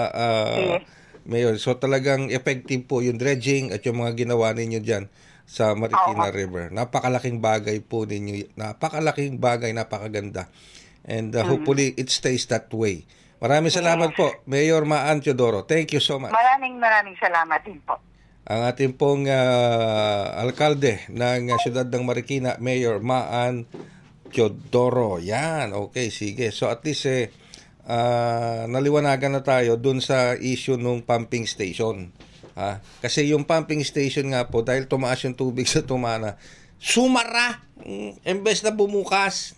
[SPEAKER 1] Mayor, so talagang effective po yung dredging at yung mga ginawa ninyo dyan sa Marikina River. Napakalaking bagay po ninyo. Napakalaking bagay, napakaganda. And hopefully it stays that way. Maraming salamat po, Mayor Maan Teodoro. Thank you so much.
[SPEAKER 9] Maraming salamat din po.
[SPEAKER 1] Ang ating pong alkalde ng siyudad ng Marikina, Mayor Maan Teodoro. Yan, okay, sige. So at least naliwanagan na tayo dun sa issue ng pumping station. Kasi yung pumping station nga po, dahil tumaas yung tubig sa Tumana, sumara! Embes na bumukas.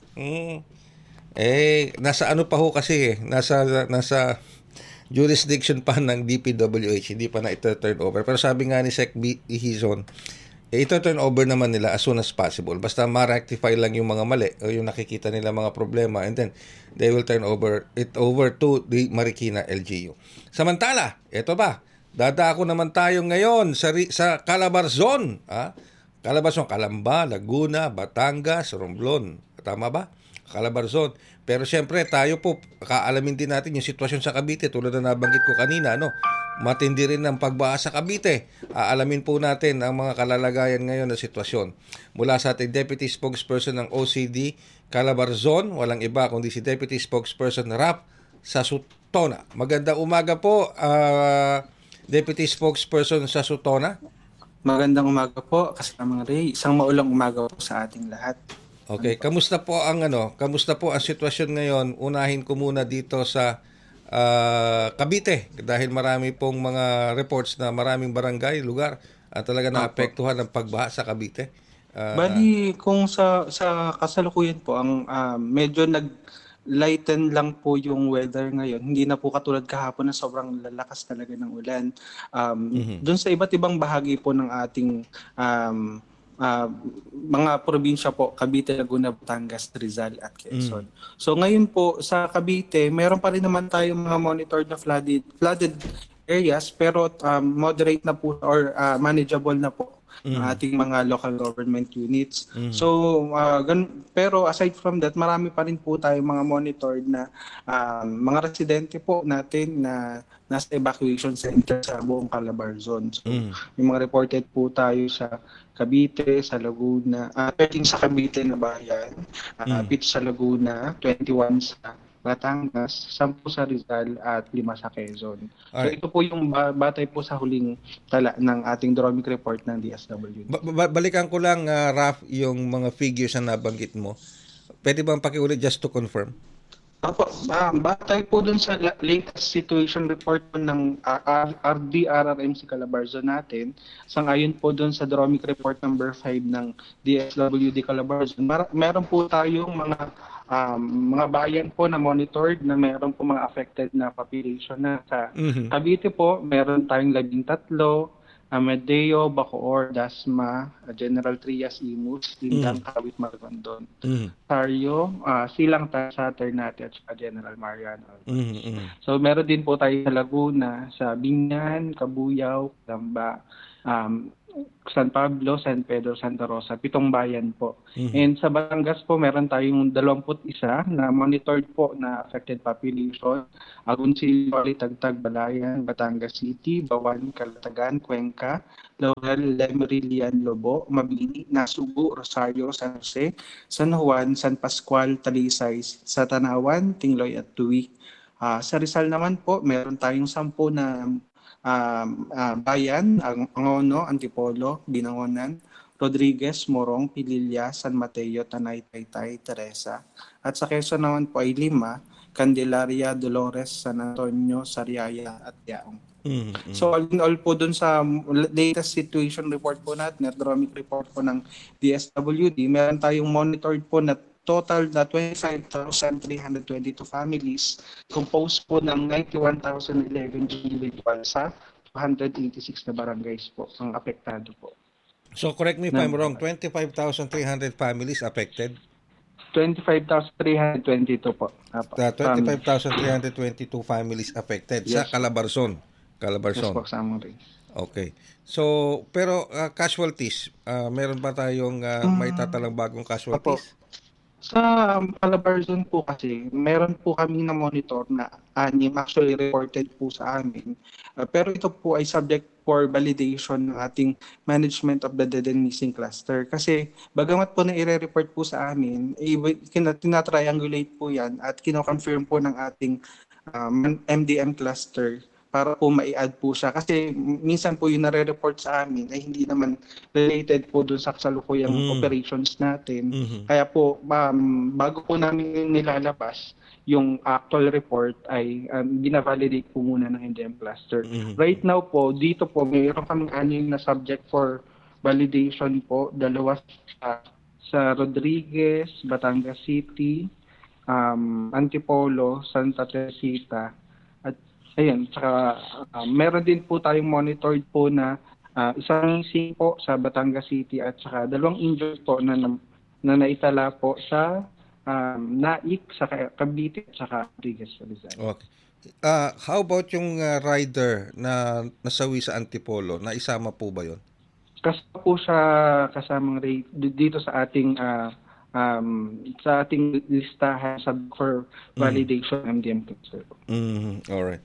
[SPEAKER 1] Nasa ano pa ho kasi nasa jurisdiction pa ng DPWH, hindi pa na ito turn over. Pero sabi nga ni Sec Ihizon, ito turn over naman nila as soon as possible. Basta ma-rectify lang yung mga mali o yung nakikita nila mga problema, and then they will turn over to the Marikina LGU. Samantala, ito ba? Dadako naman tayo ngayon sa Calabarzon. Calabarzon, Calamba, Laguna, Batangas, Romblon. Tama ba? Calabarzon. Pero siyempre, tayo po, kaalamin din natin yung sitwasyon sa Cavite. Tulad na nabanggit ko kanina, matindi rin ang pagbaha sa Cavite. Aalamin po natin ang mga kalalagayan ngayon na sitwasyon. Mula sa ating Deputy Spokesperson ng OCD, Calabarzon, walang iba kundi si Deputy Spokesperson Rap Sasutona. Magandang umaga po, Deputy Spokesperson Sasutona.
[SPEAKER 10] Magandang umaga po, kasama Ray. Isang maulang umaga po sa ating lahat.
[SPEAKER 1] Okay, kamusta po ang sitwasyon ngayon? Unahin ko muna dito sa Cavite dahil marami pong mga reports na maraming barangay, lugar at talaga naapektuhan ng pagbaha sa Cavite.
[SPEAKER 10] Bali, kung sa kasalukuyan po, ang medyo lighten lang po yung weather ngayon. Hindi na po katulad kahapon na sobrang lalakas talaga ng ulan. Doon sa iba't ibang bahagi po ng ating mga probinsya po, Cavite, Laguna, Batangas, Rizal at Quezon. So ngayon po sa Cavite, meron pa rin naman tayong mga monitored na flooded areas, pero moderate na po or manageable na po ng ating mga local government units. So pero aside from that, marami pa rin po tayong mga monitored na mga residente po natin na nasa evacuation center sa buong Calabarzon. So yung mga reported po tayo sa Cavite, sa Laguna, 13 sa Cavite na bayan, 8 sa Laguna, 21 sa Batangas, 10 sa Rizal at 5 sa Quezon. So ito po yung batay po sa huling tala ng ating Dromic report ng DSWD.
[SPEAKER 1] Balikan ko lang, Raf, yung mga figures na nabanggit mo. Pwede bang pakiulit just to confirm?
[SPEAKER 10] Opo, batay po dun sa latest situation report po ng RDRRMC Calabarzon natin, sangayon po dun sa Dromic report number 5 ng DSWD Calabarzon, meron po tayong mga mga bayan po na monitored na meron po mga affected na population na. Sa Cavite po, meron tayong 13, Amadeo, Bacoor, Dasma, General Trias, Imus, Lindang, Kawit, Maragondon. Tario, Silang, sa Ternate at General Mariano. So meron din po tayo sa Laguna, sa Binyan, Cabuyao, Lamba, San Pablo, San Pedro, Santa Rosa, 7 bayan po. And sa Batangas po, meron tayong 21 na monitored po na affected population. Agoncillo, Tagtag, Balayan, Batangas City, Bawan, Calatagan, Cuenca, Laurel, Lemerilian, Lobo, Mabini, Nasubu, Rosario, San Jose, San Juan, San Pascual, Talisay, Satanawan, Tingloy at Tuwi. Sa Rizal naman po, meron tayong 10 na bayan, Angono, Antipolo, Binangonan, Rodriguez, Morong, Pililla, San Mateo, Tanay, Taytay, Teresa. At sa Quezon naman po ay 5, Candelaria, Dolores, San Antonio, Sariaya at Yaong. So all in all po dun sa latest situation report po natin, epidemic report po ng DSWD, meron tayong monitored po na total na 25,322 families, composed po ng 91,011 individuals sa 286 na barangays po ang apektado po.
[SPEAKER 1] So correct me if I'm wrong, 25,300 families affected?
[SPEAKER 10] 25,322 po.
[SPEAKER 1] 25,322 families affected sa Calabarzon.
[SPEAKER 10] Yes po, Samurai.
[SPEAKER 1] Okay. So, pero casualties, meron ba tayong may tatalang bagong casualties?
[SPEAKER 10] Sa Calabarzon po kasi, meron po kami na monitor na 6 actually reported po sa amin. Pero ito po ay subject for validation ng ating management of the dead and missing cluster. Kasi bagamat po na i-report po sa amin, tinatriangulate po yan at kino-confirm po ng ating MDM cluster para po mai-add po siya. Kasi minsan po yung nare-report sa amin ay hindi naman related po dun sa kasalukuyang operations natin. Kaya po, bago po namin nilalabas yung actual report ay binavalidate po muna ng MDM cluster. Right now po, dito po, mayroon kaming 6 na subject for validation po. 2 sa Rodriguez, Batangas City, Antipolo, Santa Teresita, ayan, saka meron din po tayong monitored po na isang missing po sa Batangas City at saka 2 injured po na naitala po sa Naik, sa Cavite at saka Rodriguez.
[SPEAKER 1] Okay. How about yung rider na nasawi sa Antipolo? Naisama po ba yun?
[SPEAKER 10] Kasama po siya kasamang dito sa ating listahan for validation MDM cluster.
[SPEAKER 1] Alright.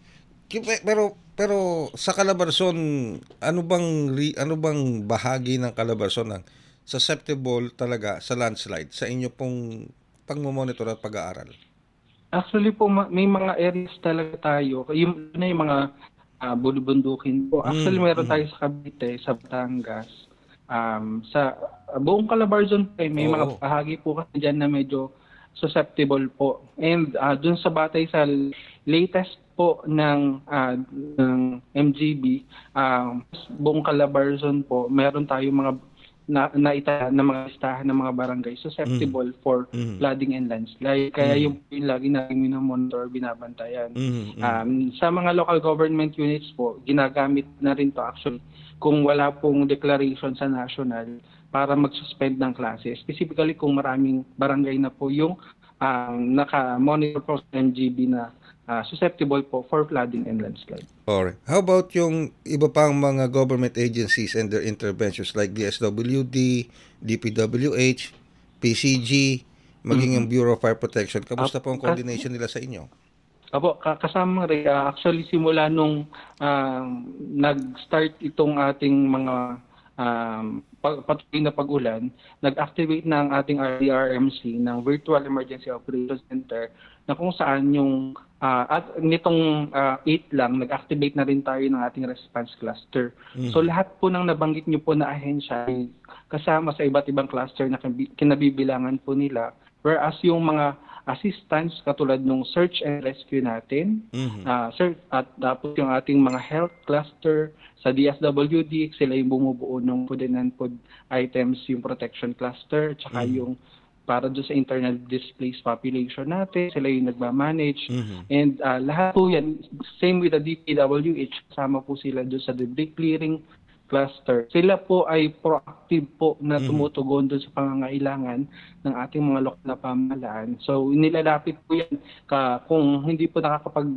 [SPEAKER 1] Pero sa Calabarzon, ano bang bahagi ng Calabarzon ang susceptible talaga sa landslide sa inyo pong pagmo-monitor at pag-aaral?
[SPEAKER 10] Actually po, may mga areas talaga tayo. Yung mga bulubundukin po. Actually, meron tayo sa Cavite, sa Batangas. Sa buong Calabarzon po, may mga bahagi po kasi dyan na medyo susceptible po. And dun sa batay sa latest po ng MGB, buong Calabarzon po, meron tayong mga naitala na mga listahan ng mga barangay susceptible for flooding and landslide. Kaya yung lagi natin minomonitor, binabantayan. Sa mga local government units po, ginagamit na rin to actually kung wala pong declaration sa national para mag-suspend ng klase. Specifically kung maraming barangay na po yung naka-monitor po sa MGB na susceptible po for flooding and landslide.
[SPEAKER 1] Alright. How about yung iba pang mga government agencies and their interventions like DSWD, DPWH, PCG, maging yung Bureau of Fire Protection? Kamusta po ang coordination nila sa inyo?
[SPEAKER 10] Apo, kasama rin. Actually, simula nung nag-start itong ating mga patuloy na pag-ulan, nag-activate na ang ating RDRMC ng Virtual Emergency Operations Center na kung saan yung at nitong 8 lang, nag-activate na rin tayo ng ating response cluster. So lahat po ng nabanggit nyo po na ahensya ay kasama sa iba't ibang cluster na kinabibilangan po nila. Whereas yung mga assistance katulad ng search and rescue natin, at tapos yung ating mga health cluster sa DSWD, sila yung bumubuo ng food and non-food items, yung protection cluster, tsaka yung para doon sa internally displaced population natin. Sila yung nagmamanage. And lahat po yan, same with the DPWH, kasama po sila doon sa debris clearing cluster. Sila po ay proactive po na tumutugon doon sa pangangailangan ng ating mga lokal na pamahalaan. So nilalapit po yan kung hindi po nakakapag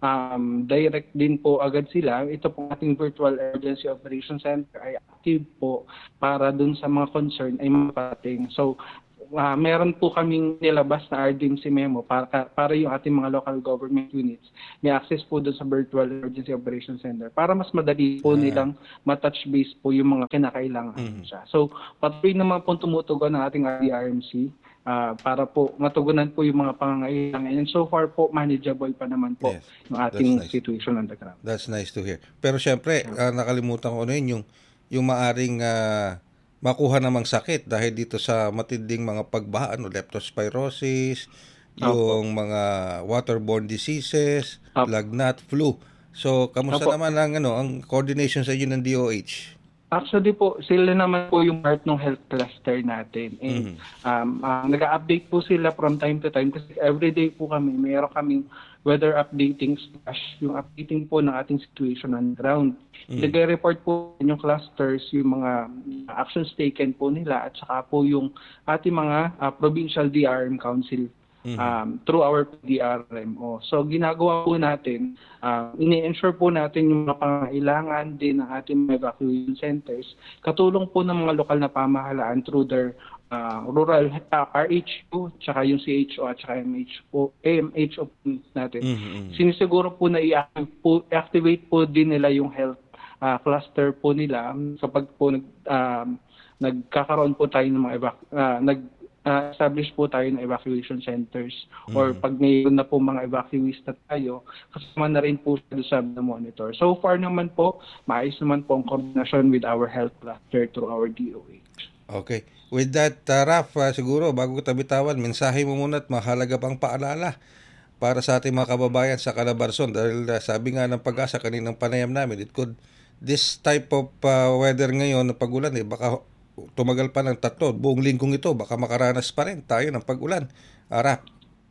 [SPEAKER 10] direct din po agad sila. Ito po ating Virtual Emergency Operations Center ay active po para doon sa mga concern ay mapating. So meron po kaming nilabas na RDMC memo para yung ating mga local government units may access po doon sa Virtual Emergency Operations Center para mas madali po nilang matouch base po yung mga kinakailangan siya. So patuloy naman po tumutugon ng ating RDRMC para po matugunan po yung mga pangangailangan. And so far po, manageable pa naman po yung ating situation on the ground.
[SPEAKER 1] That's nice to hear. Pero syempre, nakalimutan ko yung maaring makuha namang sakit dahil dito sa matinding mga pagbaha, leptospirosis, yung mga waterborne diseases, lagnat, flu. So, kamusta naman ang coordination sa inyo ng DOH?
[SPEAKER 10] Actually po, sila naman po yung part ng health cluster natin. And nag-update po sila from time to time kasi everyday po meron kaming weather updating / yung updating po ng ating situation on the ground. Nag-report po yung clusters, yung mga actions taken po nila at saka po yung ating mga provincial DRM council through our DRMO. So ginagawa po natin, ini-ensure po natin yung mga pangailangan din ng ating evacuation centers, katulong po ng mga lokal na pamahalaan through their rural RHO, tsaka yung CHO at tsaka AMHO natin. Sinisiguro po na i-activate po din nila yung health cluster po nila kapag po nagkakaroon po tayo ng mga establish po tayo ng evacuation centers or pag mayroon na po mga evacuees na tayo, kasama na rin po sa monitor. So far naman po, maayos naman po ang coordination with our health cluster through our DOH.
[SPEAKER 1] Okay. With that, Raf, siguro bago ko bitawan, mensahe mo muna at mahalaga pang paalala para sa ating mga kababayan sa Calabarzon dahil sabi nga ng Pag-asa kaninang panayam namin, this type of weather ngayon na pag-ulan, baka tumagal pa ng 3 buong linggong ito, baka makaranas pa rin tayo ng pag-ulan. Raf.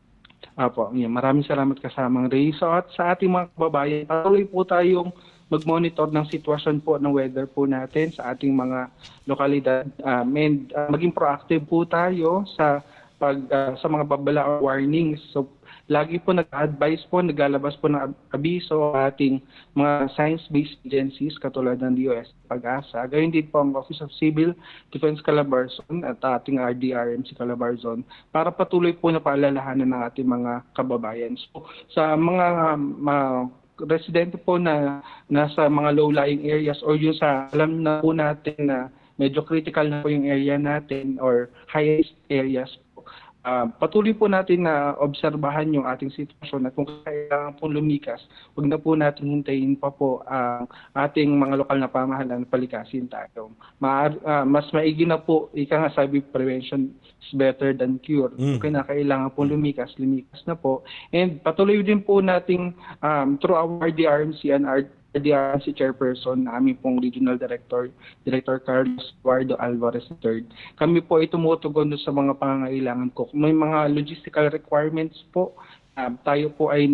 [SPEAKER 10] Apo, maraming salamat kasamang Ray. So at sa ating mga kababayan, patuloy po tayong mag-monitor ng sitwasyon po ng weather po natin sa ating mga lokalidad. And maging proactive po tayo sa mga babala or warnings. So lagi po nag-advise po, naglalabas po ng abiso ating mga science-based agencies katulad ng DOS Pag-asa. Gayon din po ang Office of Civil Defense Calabarzon at ating RDRMC Calabarzon para patuloy po na paalalahanan ng ating mga kababayan. So sa mga residente po na nasa mga low-lying areas or yung sa alam na po natin na medyo critical na po yung area natin or highest areas po, patuloy po natin na obserbahan yung ating sitwasyon at kung kailangan pong lumikas, huwag na po natin hintayin pa po ang ating mga lokal na pamahalaan na palikasin tayo. Mas maigi na po, ika nga sabi, prevention is better than cure. Kung kailangan pong lumikas na po. And patuloy din po nating through our DRMC and our DRMC Chairperson, aming pong Regional Director Carlos Eduardo Alvarez III. Kami po ay tumutugon sa mga pangangailangan ko. Kung may mga logistical requirements po, tayo po ay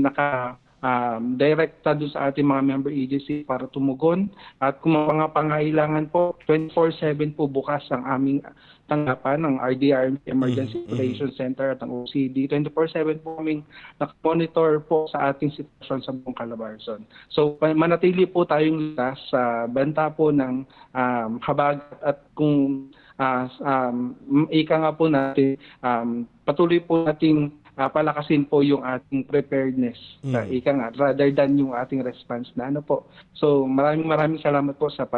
[SPEAKER 10] direkta doon sa ating mga member agency para tumugon. At kung mga pangangailangan po, 24/7 po bukas ang aming tanggapan ng RDRM Emergency Operations Center at ang OCD. 24/7 po kaming nakamonitor po sa ating sitwasyon sa buong Calabarzon. So manatili po tayong likas sa banta po ng habag at kung ika nga po natin, patuloy po nating palakasin po yung ating preparedness ika nga rather than yung ating response na po. So maraming salamat po sa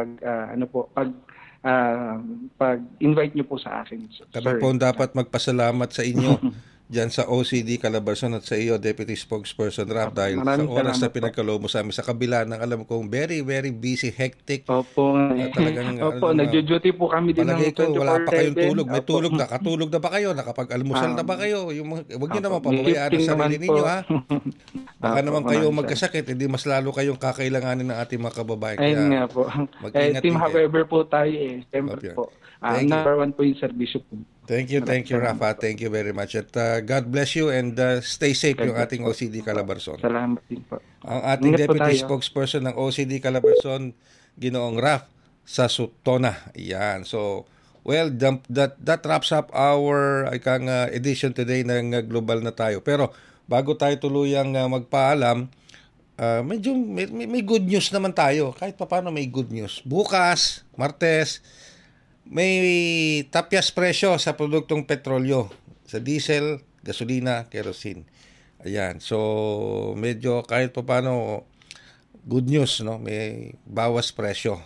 [SPEAKER 10] pag-invite niyo po sa akin.
[SPEAKER 1] Kami po dapat magpasalamat sa inyo dyan sa OCD Calabarzon at sa iyo, Deputy Spokesperson Raf, dahil sa oras na pinagkaloob mo sa amin sa kabila ng alam kong very, very busy, hectic.
[SPEAKER 10] Opo.
[SPEAKER 1] Talagang,
[SPEAKER 10] nagjo-duty po kami din ng 24/7.
[SPEAKER 1] Wala pa kayong tulog. May tulog na. Katulog na ba kayo? Nakapag-almusal na ba kayo? Huwag niyo naman pababayaan ang sarili ninyo, ha? Baka naman kayo magkasakit, hindi mas lalo kayong kakailanganin ng ating mga kababayan.
[SPEAKER 10] Ayun nga po. Team however po tayo Siyempre po. Number 1 po yung serbisyo po.
[SPEAKER 1] Thank you, Rafa. Thank you very much. At God bless you and stay safe yung ating OCD Calabarzon.
[SPEAKER 10] Salamat din po.
[SPEAKER 1] Ang ating Deputy Spokesperson ng OCD Calabarzon, Ginoong Raf Sasutona. Yan. So, well, that wraps up our edition today ng Global na tayo. Pero bago tayo tuluyang magpaalam, medyo may good news naman tayo. Kahit paano may good news. Bukas, Martes, may tapyas presyo sa produktong petrolyo, sa diesel, gasolina, kerosene. Ayan. So, medyo kahit paano good news, no? May bawas presyo.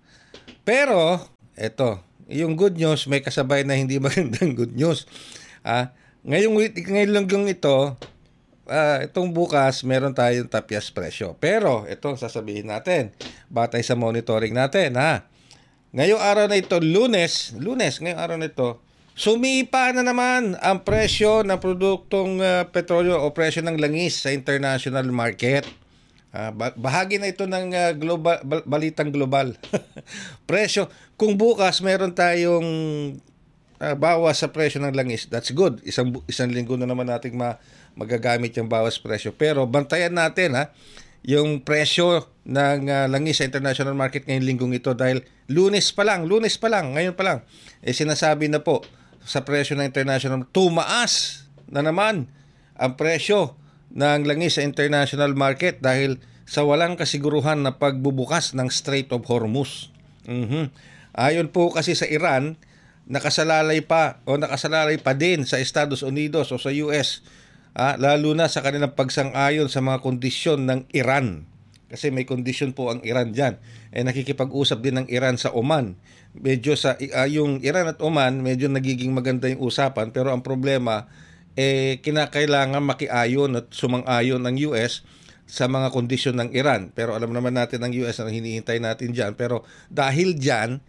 [SPEAKER 1] Pero, eto, yung good news may kasabay na hindi magandang good news. Ngayon lang yung ito, itong bukas, meron tayong tapyas presyo. Pero, ito sasabihin natin, batay sa monitoring natin, ngayong araw na ito, lunes, ngayong araw na ito, sumipa na naman ang presyo ng produktong petrolyo o presyo ng langis sa international market. Bahagi na ito ng balitang global. Presyo, kung bukas meron tayong bawas sa presyo ng langis, that's good. Isang linggo na naman nating magagamit yung bawas presyo. Pero bantayan natin yung presyo ng langis sa international market ngayong linggong ito dahil lunes pa lang, ngayon pa lang, sinasabi na po sa presyo ng international, tumaas na naman ang presyo ng langis sa international market dahil sa walang kasiguruhan na pagbubukas ng Strait of Hormuz. Ayon po kasi sa Iran, nakasalalay pa din sa Estados Unidos o sa US, lalo na sa kanilang pagsang-ayon sa mga kondisyon ng Iran. Kasi may kondisyon po ang Iran dyan. Nakikipag-usap din ng Iran sa Oman. Medyo yung Iran at Oman, medyo nagiging maganda yung usapan. Pero ang problema, kinakailangan makiayon at sumang-ayon ng US sa mga kondisyon ng Iran. Pero alam naman natin ng US na hinihintay natin dyan. Pero dahil dyan,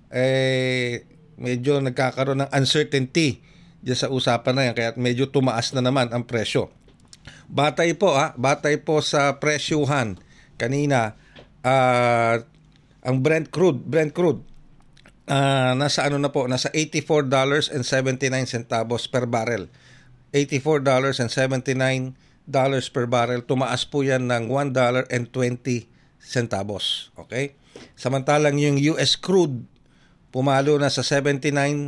[SPEAKER 1] medyo nagkakaroon ng uncertainty dyan sa usapan na yan. Kaya medyo tumaas na naman ang presyo. Batay po sa presyuhan kanina, ang Brent crude nasa nasa $84.79 per barrel. $84.79 per barrel. Tumaas po yan ng $1.20. Okay? Samantalang yung US crude pumalo na sa $79.29.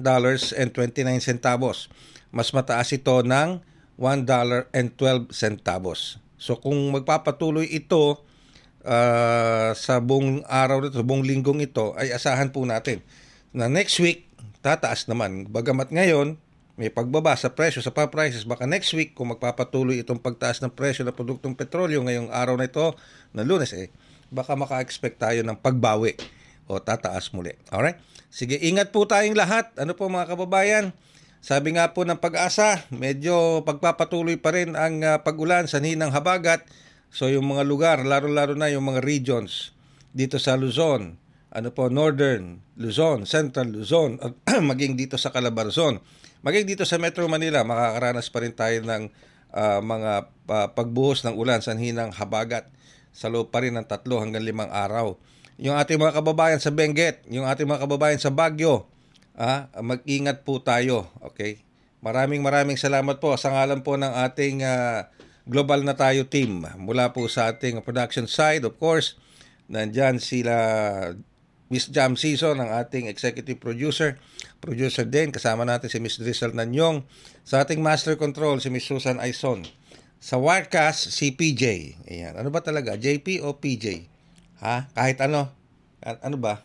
[SPEAKER 1] Mas mataas ito ng $1.12. So kung magpapatuloy ito sa buong araw nito, buong linggong ito, ay asahan po natin na next week tataas naman. Bagamat ngayon may pagbaba sa presyo sa prices, baka next week kung magpapatuloy itong pagtaas ng presyo ng produktong petrolyo ngayong araw na ito na Lunes, baka maka-expect tayo ng pagbawi o tataas muli. Alright? Sige, ingat po tayong lahat. Ano po mga kababayan? Sabi nga po ng Pag-asa, medyo pagpapatuloy pa rin ang pag-ulan sa hinang habagat. So yung mga lugar, laro-laro na yung mga regions dito sa Luzon, Northern Luzon, Central Luzon, at maging dito sa Calabarzon, maging dito sa Metro Manila, makakaranas pa rin tayo ng mga pagbuhos ng ulan sa hinang habagat sa loob pa rin ng 3 hanggang 5 araw. Yung ating mga kababayan sa Benguet, yung ating mga kababayan sa Baguio, mag-ingat po tayo. Okay? Maraming salamat po sa ngalan po ng ating Global na tayo team. Mula po sa ating production side, of course, nandyan sila Miss Jam Season, ang ating executive producer din, kasama natin si Miss Drizzle Nanyong, sa ating master control si Miss Susan Aison, sa Wirecast si PJ. Ayan. Ano ba talaga? JP o PJ? Kahit ano? Ano ba?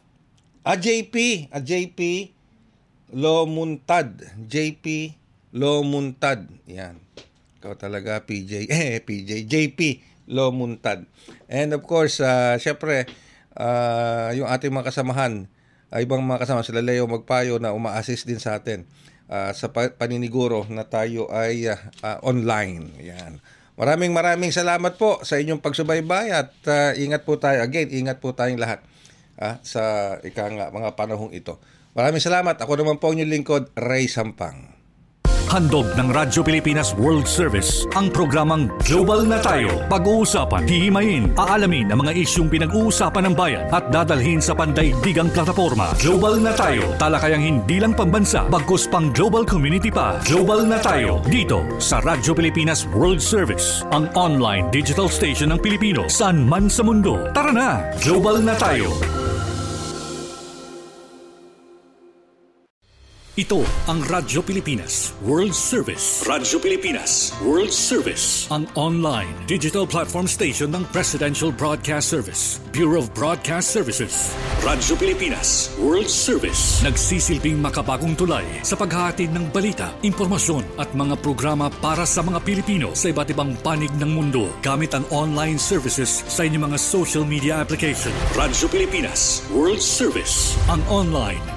[SPEAKER 1] JP Lomuntad. JP Lomuntad. Yan. Ikaw talaga, PJ. JP Lomuntad. And of course, syempre, yung ating mga kasamahan, ibang mga kasama, sila Leo Magpayo na uma-assist din sa atin sa paniniguro na tayo ay online. Yan. Maraming salamat po sa inyong pagsubaybay at ingat po tayo. Again, ingat po tayong lahat sa mga panahong ito. Maraming salamat. Ako naman po ang inyong lingkod, Ray Sampang.
[SPEAKER 8] Handog ng Radyo Pilipinas World Service ang programang Global na Tayo. Pag-uusapan, hihimayin, aalamin ang mga isyung pinag-uusapan ng bayan at dadalhin sa pandaigdigang plataforma. Global na Tayo, talakayang hindi lang pambansa, bagkus pang global community pa. Global na Tayo, dito sa Radyo Pilipinas World Service, ang online digital station ng Pilipino saan man sa mundo. Tara na, Global na Tayo. Ito ang Radyo Pilipinas World Service. Radyo Pilipinas World Service, ang online digital platform station ng Presidential Broadcast Service, Bureau of Broadcast Services. Radyo Pilipinas World Service, nagsisilbing makabagong tulay sa paghahatid ng balita, impormasyon at mga programa para sa mga Pilipino sa iba't ibang panig ng mundo gamit ang online services sa inyong mga social media application. Radyo Pilipinas World Service, ang online